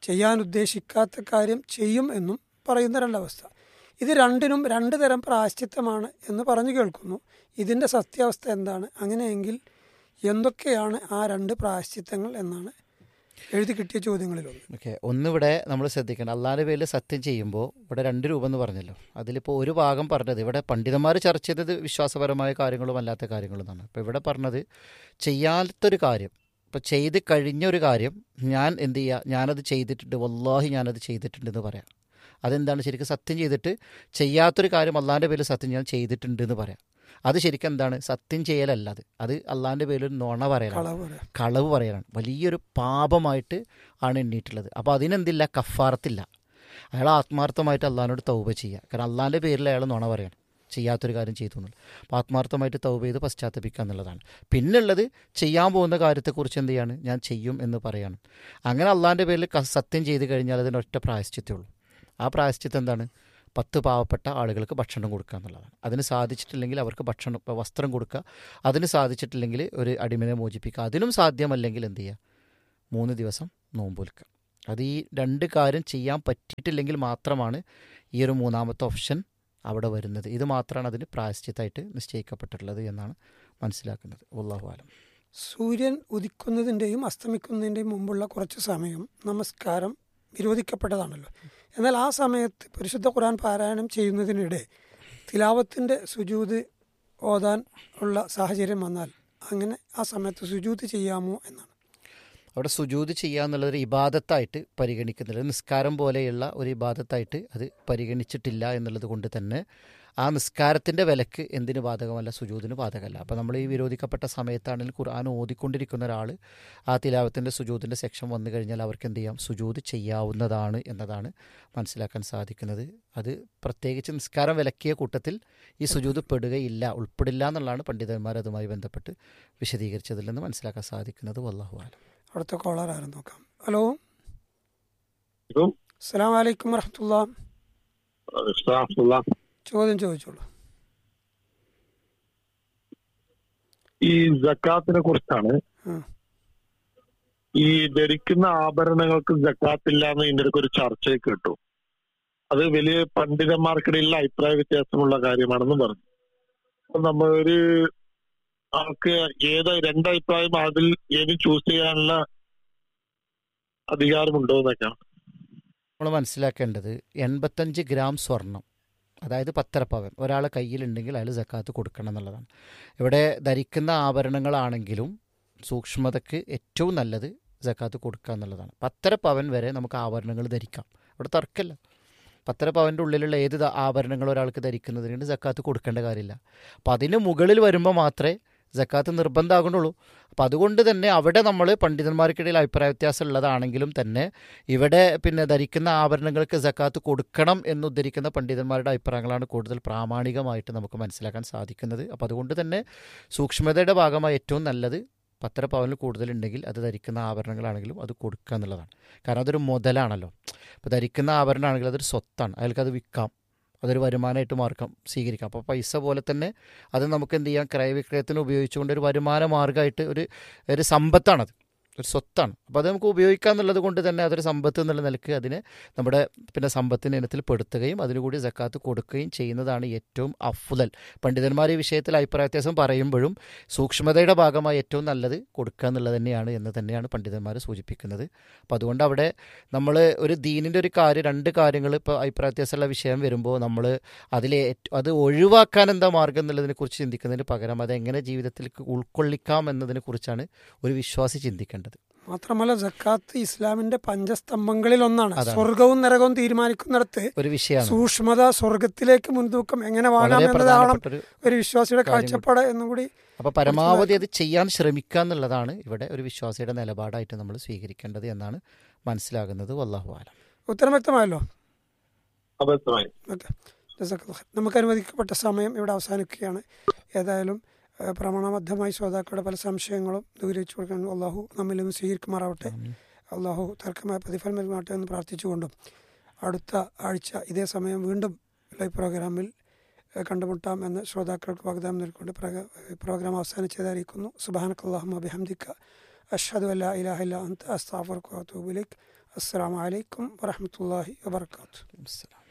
ചെയ്യാൻ ഉദ്ദേശിക്കാത്ത കാര്യം ചെയ്യും എന്നും പറയുന്ന രണ്ടവസ്ഥ. ഇത് രണ്ടിനും രണ്ട് തരം പ്രായശ്ചിത്തമാണ് എന്ന് പറഞ്ഞു കേൾക്കുന്നു. ഇതിൻ്റെ സത്യാവസ്ഥ എന്താണ്? അങ്ങനെയെങ്കിൽ എന്തൊക്കെയാണ് ആ രണ്ട് പ്രായശ്ചിത്തങ്ങൾ എന്നാണ് എഴുതി കിട്ടിയ ചോദ്യങ്ങളിലൊന്ന്. ഓക്കെ, ഒന്നിവിടെ നമ്മൾ ശ്രദ്ധിക്കണം. അള്ളാഹിൻ്റെ പേരിൽ സത്യം ചെയ്യുമ്പോൾ ഇവിടെ രണ്ട് രൂപം എന്ന് പറഞ്ഞല്ലോ. അതിലിപ്പോൾ ഒരു ഭാഗം പറഞ്ഞത് ഇവിടെ പണ്ഡിതന്മാർ ചർച്ച ചെയ്തത് വിശ്വാസപരമായ കാര്യങ്ങളും അല്ലാത്ത കാര്യങ്ങളും എന്നാണ്. അപ്പോൾ ഇവിടെ പറഞ്ഞത് ചെയ്യാത്തൊരു കാര്യം, ഇപ്പോൾ ചെയ്ത് കഴിഞ്ഞൊരു കാര്യം ഞാൻ എന്ത് ചെയ്യുക, ഞാനത് ചെയ്തിട്ടുണ്ട്, വല്ലാഹി ഞാനത് ചെയ്തിട്ടുണ്ടെന്ന് പറയാം. അതെന്താണ്? ശരിക്കും സത്യം ചെയ്തിട്ട് ചെയ്യാത്തൊരു കാര്യം അള്ളാഹിൻ്റെ പേരിൽ സത്യം ഞാൻ ചെയ്തിട്ടുണ്ട് എന്ന് പറയാം. അത് ശരിക്കും എന്താണ്? സത്യം ചെയ്യലല്ല, അത് അത് അള്ളാഹിൻ്റെ പേരിൽ ഒരു നുണ പറയലാണ്, കളവ് പറയലാണ്. വലിയൊരു പാപമായിട്ട് ആണ് എണ്ണീട്ടുള്ളത്. അപ്പോൾ അതിനെന്തില്ല? കഫാറത്തില്ല. അയാൾ ആത്മാർത്ഥമായിട്ട് അള്ളാഹിനോട് തൗബ ചെയ്യുക. കാരണം അള്ളാഹിൻ്റെ പേരിൽ അയാൾ നുണ പറയണം, ചെയ്യാത്തൊരു കാര്യം ചെയ്തു എന്നുള്ളത്. അപ്പോൾ ആത്മാർത്ഥമായിട്ട് തൗബ ചെയ്ത് പശ്ചാത്തപിക്കുക എന്നുള്ളതാണ്. പിന്നുള്ളത് ചെയ്യാൻ പോകുന്ന കാര്യത്തെക്കുറിച്ച് എന്ത് ചെയ്യാണ്? ഞാൻ ചെയ്യും എന്ന് പറയാണ്. അങ്ങനെ അള്ളാഹിൻ്റെ പേരിൽ സത്യം ചെയ്ത് കഴിഞ്ഞാൽ അതിന് ഒറ്റ പ്രായശ്ചിത്തേ ഉള്ളൂ. ആ പ്രായശ്ചിത്തം എന്താണ്? പത്ത് പാവപ്പെട്ട ആളുകൾക്ക് ഭക്ഷണം കൊടുക്കുക എന്നുള്ളതാണ്. അതിന് സാധിച്ചിട്ടില്ലെങ്കിൽ അവർക്ക് ഭക്ഷണം വസ്ത്രം കൊടുക്കുക. അതിന് സാധിച്ചിട്ടില്ലെങ്കിൽ ഒരു അടിമനെ മോചിപ്പിക്കുക. അതിനും സാധ്യമല്ലെങ്കിൽ എന്ത് ചെയ്യുക? മൂന്ന് ദിവസം നോമ്പൊൽക്കുക. അത് ഈ രണ്ട് കാര്യം ചെയ്യാൻ പറ്റിയിട്ടില്ലെങ്കിൽ മാത്രമാണ് ഈ ഒരു മൂന്നാമത്തെ ഓപ്ഷൻ അവിടെ വരുന്നത്. ഇത് മാത്രമാണ് അതിന് പ്രായശ്ചിത്തമായിട്ട് നിശ്ചയിക്കപ്പെട്ടിട്ടുള്ളത് എന്നാണ് മനസ്സിലാക്കുന്നത്. വല്ലാഹു ആലം. സൂര്യൻ ഉദിക്കുന്നതിൻ്റെയും അസ്തമിക്കുന്നതിൻ്റെയും മുമ്പുള്ള കുറച്ച് സമയം നമസ്കാരം വിരോധിക്കപ്പെട്ടതാണല്ലോ. എന്നാൽ ആ സമയത്ത് പരിശുദ്ധ ഖുർആൻ പാരായണം ചെയ്യുന്നതിനിടെ തിലാവത്തിൻ്റെ സുജൂദ് ഓതാൻ ഉള്ള സാഹചര്യം വന്നാൽ അങ്ങനെ ആ സമയത്ത് സുജൂദ് ചെയ്യാമോ എന്നാണ്. അവിടെ സുജൂദ് ചെയ്യുക എന്നുള്ളൊരു ഇബാദത്തായിട്ട് പരിഗണിക്കുന്നില്ല. നിസ്കാരം പോലെയുള്ള ഒരു ഇബാദത്തായിട്ട് അത് പരിഗണിച്ചിട്ടില്ല എന്നുള്ളത് കൊണ്ട് തന്നെ ആ നിസ്കാരത്തിൻ്റെ വിലക്ക് എന്തിന് ബാധകമല്ല? സുജൂദിന് ബാധകമല്ല. അപ്പോൾ നമ്മൾ ഈ വിരോധിക്കപ്പെട്ട സമയത്താണെങ്കിൽ ഖുർആൻ ഓതിക്കൊണ്ടിരിക്കുന്ന ഒരാൾ ആ തിലാവത്തിൻ്റെ സുജൂദിൻ്റെ സെക്ഷൻ വന്നു കഴിഞ്ഞാൽ അവർക്ക് എന്ത് ചെയ്യാം? സുജൂദ് ചെയ്യാവുന്നതാണ് എന്നതാണ് മനസ്സിലാക്കാൻ സാധിക്കുന്നത്. അത് പ്രത്യേകിച്ച് നിസ്കാരം വിലക്കിയ കൂട്ടത്തിൽ ഈ സുജൂദ് പെടുകയില്ല, ഉൾപ്പെടില്ല എന്നുള്ളതാണ് പണ്ഡിതന്മാർ അതുമായി ബന്ധപ്പെട്ട് വിശദീകരിച്ചതിൽ നിന്ന് മനസ്സിലാക്കാൻ സാധിക്കുന്നത്. വല്ലാഹു ആലം. അടുത്ത കോളർ ആരും നോക്കാം. ഹലോ, അസ്സലാമു അലൈക്കും വറഹ്മത്തുള്ളാഹി. ചോദ്യം ചോദിച്ചോളൂ. ഈ സക്കാത്തിനെ കുറിച്ചാണ്. ഈ ധരിക്കുന്ന ആഭരണങ്ങൾക്ക് സക്കാത്തില്ല എന്ന് ഇതിന്റെ ഒരു ചർച്ചയെ കേട്ടു. അത് വലിയ പണ്ഡിതന്മാർക്കിടയിലുള്ള അഭിപ്രായ വ്യത്യാസമുള്ള കാര്യമാണെന്ന് പറഞ്ഞു. അപ്പൊ നമ്മൾ ഒരു ആൾക്ക് ഏത് രണ്ടഭിപ്രായം അതിൽ ഏത് ചൂസ് ചെയ്യാനുള്ള അധികാരമുണ്ടോ എന്നൊക്കെയാണ് നമ്മൾ മനസ്സിലാക്കേണ്ടത്. എൺപത്തഞ്ച് ഗ്രാം സ്വർണം, അതായത് പത്തര പവൻ ഒരാളെ കയ്യിലുണ്ടെങ്കിൽ അയാൾ സക്കാത്ത് കൊടുക്കണം എന്നുള്ളതാണ്. ഇവിടെ ധരിക്കുന്ന ആഭരണങ്ങളാണെങ്കിലും സൂക്ഷ്മതയ്ക്ക് ഏറ്റവും നല്ലത് സക്കാത്ത് കൊടുക്കുക എന്നുള്ളതാണ്. പത്തര പവൻ വരെ നമുക്ക് ആഭരണങ്ങൾ ധരിക്കാം, ഇവിടെ തർക്കമില്ല. പത്തര പവൻ്റെ ഉള്ളിലുള്ള ഏത് ആഭരണങ്ങൾ ഒരാൾക്ക് ധരിക്കുന്നതിന് സക്കാത്ത് കൊടുക്കേണ്ട കാര്യമില്ല. അപ്പം അതിന് മുകളിൽ വരുമ്പോൾ മാത്രമേ സക്കാത്ത് നിർബന്ധമാകുന്നുള്ളൂ. അപ്പോൾ അതുകൊണ്ട് തന്നെ അവിടെ നമ്മൾ പണ്ഡിതന്മാർക്കിടയിൽ അഭിപ്രായ വ്യത്യാസം ഉള്ളതാണെങ്കിലും തന്നെ ഇവിടെ പിന്നെ ധരിക്കുന്ന ആഭരണങ്ങൾക്ക് സക്കാത്ത് കൊടുക്കണം എന്നുദ്ധരിക്കുന്ന പണ്ഡിതന്മാരുടെ അഭിപ്രായങ്ങളാണ് കൂടുതൽ പ്രാമാണികമായിട്ട് നമുക്ക് മനസ്സിലാക്കാൻ സാധിക്കുന്നത്. അപ്പോൾ അതുകൊണ്ട് തന്നെ സൂക്ഷ്മതയുടെ ഭാഗമായി ഏറ്റവും നല്ലത് പത്തര പവനിൽ കൂടുതലുണ്ടെങ്കിൽ അത് ധരിക്കുന്ന ആഭരണങ്ങളാണെങ്കിലും അത് കൊടുക്കുക എന്നുള്ളതാണ്. കാരണം അതൊരു മുതലാണല്ലോ. ഇപ്പോൾ ധരിക്കുന്ന ആഭരണമാണെങ്കിൽ അതൊരു സ്വത്താണ്, അയാൾക്കത് വിൽക്കാം, അതൊരു വരുമാനമായിട്ട് മാർക്കം സ്വീകരിക്കാം. അപ്പോൾ പൈസ പോലെ തന്നെ അത് നമുക്ക് എന്ത് ചെയ്യാം? ക്രയവിക്രയത്തിന് ഉപയോഗിച്ചുകൊണ്ട് ഒരു വരുമാന മാർഗ്ഗമായിട്ട് ഒരു ഒരു സമ്പത്താണത്, ഒരു സ്വത്താണ്. അപ്പോൾ അത് നമുക്ക് ഉപയോഗിക്കുക എന്നുള്ളത് കൊണ്ട് തന്നെ അതൊരു സമ്പത്ത് എന്നുള്ള നിലക്ക് അതിനെ നമ്മുടെ പിന്നെ സമ്പത്തിൻ്റെ ഇനത്തിൽ പെടുത്തുകയും അതിനുകൂടി സക്കാത്ത് കൊടുക്കുകയും ചെയ്യുന്നതാണ് ഏറ്റവും അഫ്ളൽ. പണ്ഡിതന്മാർ ഈ വിഷയത്തിൽ അഭിപ്രായ വ്യത്യാസം പറയുമ്പോഴും സൂക്ഷ്മതയുടെ ഭാഗമായി ഏറ്റവും നല്ലത് കൊടുക്കുക എന്നുള്ളത് തന്നെയാണ് എന്ന് തന്നെയാണ് പണ്ഡിതന്മാർ സൂചിപ്പിക്കുന്നത്. അപ്പോൾ അതുകൊണ്ട് അവിടെ നമ്മൾ ഒരു ദീനിൻ്റെ ഒരു കാര്യം, രണ്ട് കാര്യങ്ങൾ ഇപ്പോൾ അഭിപ്രായ വ്യത്യാസമുള്ള വിഷയം വരുമ്പോൾ നമ്മൾ അതിൽ അത് ഒഴിവാക്കാൻ എന്താ മാർഗം എന്നുള്ളതിനെക്കുറിച്ച് ചിന്തിക്കുന്നതിന് പകരം അതെങ്ങനെ ജീവിതത്തിലേക്ക് ഉൾക്കൊള്ളിക്കാം എന്നതിനെക്കുറിച്ചാണ് ഒരു വിശ്വാസി ചിന്തിക്കേണ്ടത്. മാത്രമല്ല സക്കാത്ത് ഇസ്ലാമിന്റെ പഞ്ചസ്തംഭങ്ങളിൽ ഒന്നാണ്. സ്വർഗവും നരകവും തീരുമാനിക്കുന്നിടത്ത് ഒരു വിഷയമാണ് സൂക്ഷ്മത, സ്വർഗത്തിലേക്ക് മുൻതൂക്കം എങ്ങനെ വാങ്ങാം എന്നതാണ് ഒരു വിശ്വാസിയുടെ കാഴ്ചപ്പാട് എന്നും കൂടി. അപ്പോൾ പരമാവധി അത് ചെയ്യാൻ ശ്രമിക്കുക എന്നുള്ളതാണ് ഇവിടെ ഒരു വിശ്വാസിയുടെ നിലപാടായിട്ട് നമ്മൾ സ്വീകരിക്കേണ്ടത് എന്നാണ് മനസ്സിലാകുന്നത്. വല്ലാഹു ആലം. ഉത്തരം വ്യക്തമായല്ലോ. ഓക്കെ, നമുക്ക് അനുവദിക്കപ്പെട്ട സമയം ഇവിടെ അവസാനിക്കുകയാണ്. ഏതായാലും പ്രമാണബദ്ധമായി ശ്രോതാക്കളുടെ പല സംശയങ്ങളും ദൂരീകരിച്ചു കൊടുക്കാൻ അള്ളാഹു നമ്മിൽ നിന്ന് സ്വീകരിക്കുമാറാവട്ടെ. അള്ളാഹു തർക്കമായ പ്രതിഫലം നൽകട്ടെ എന്ന് പ്രാർത്ഥിച്ചുകൊണ്ടും അടുത്ത ആഴ്ച ഇതേ സമയം വീണ്ടും ലൈവ് പ്രോഗ്രാമിൽ കണ്ടുമുട്ടാം എന്ന് ശ്രോതാക്കൾക്ക് വാഗ്ദാനം നൽകിക്കൊണ്ട് പ്രോഗ്രാം അവസാനിച്ചതായിരിക്കുന്നു. സുബ്ഹാനക്കല്ലാഹുമ്മ ബിഹംദിക അഷ്ഹദു അല്ലാ ഇലാഹ ഇല്ലാ അൻത അസ്തഗ്ഫിറുക വഅതൂബു ഇലൈക്. അസ്സലാമു അലൈക്കും വറഹ്മത്തുള്ളാഹി വബറകാതുഹു. അസ്സലാം.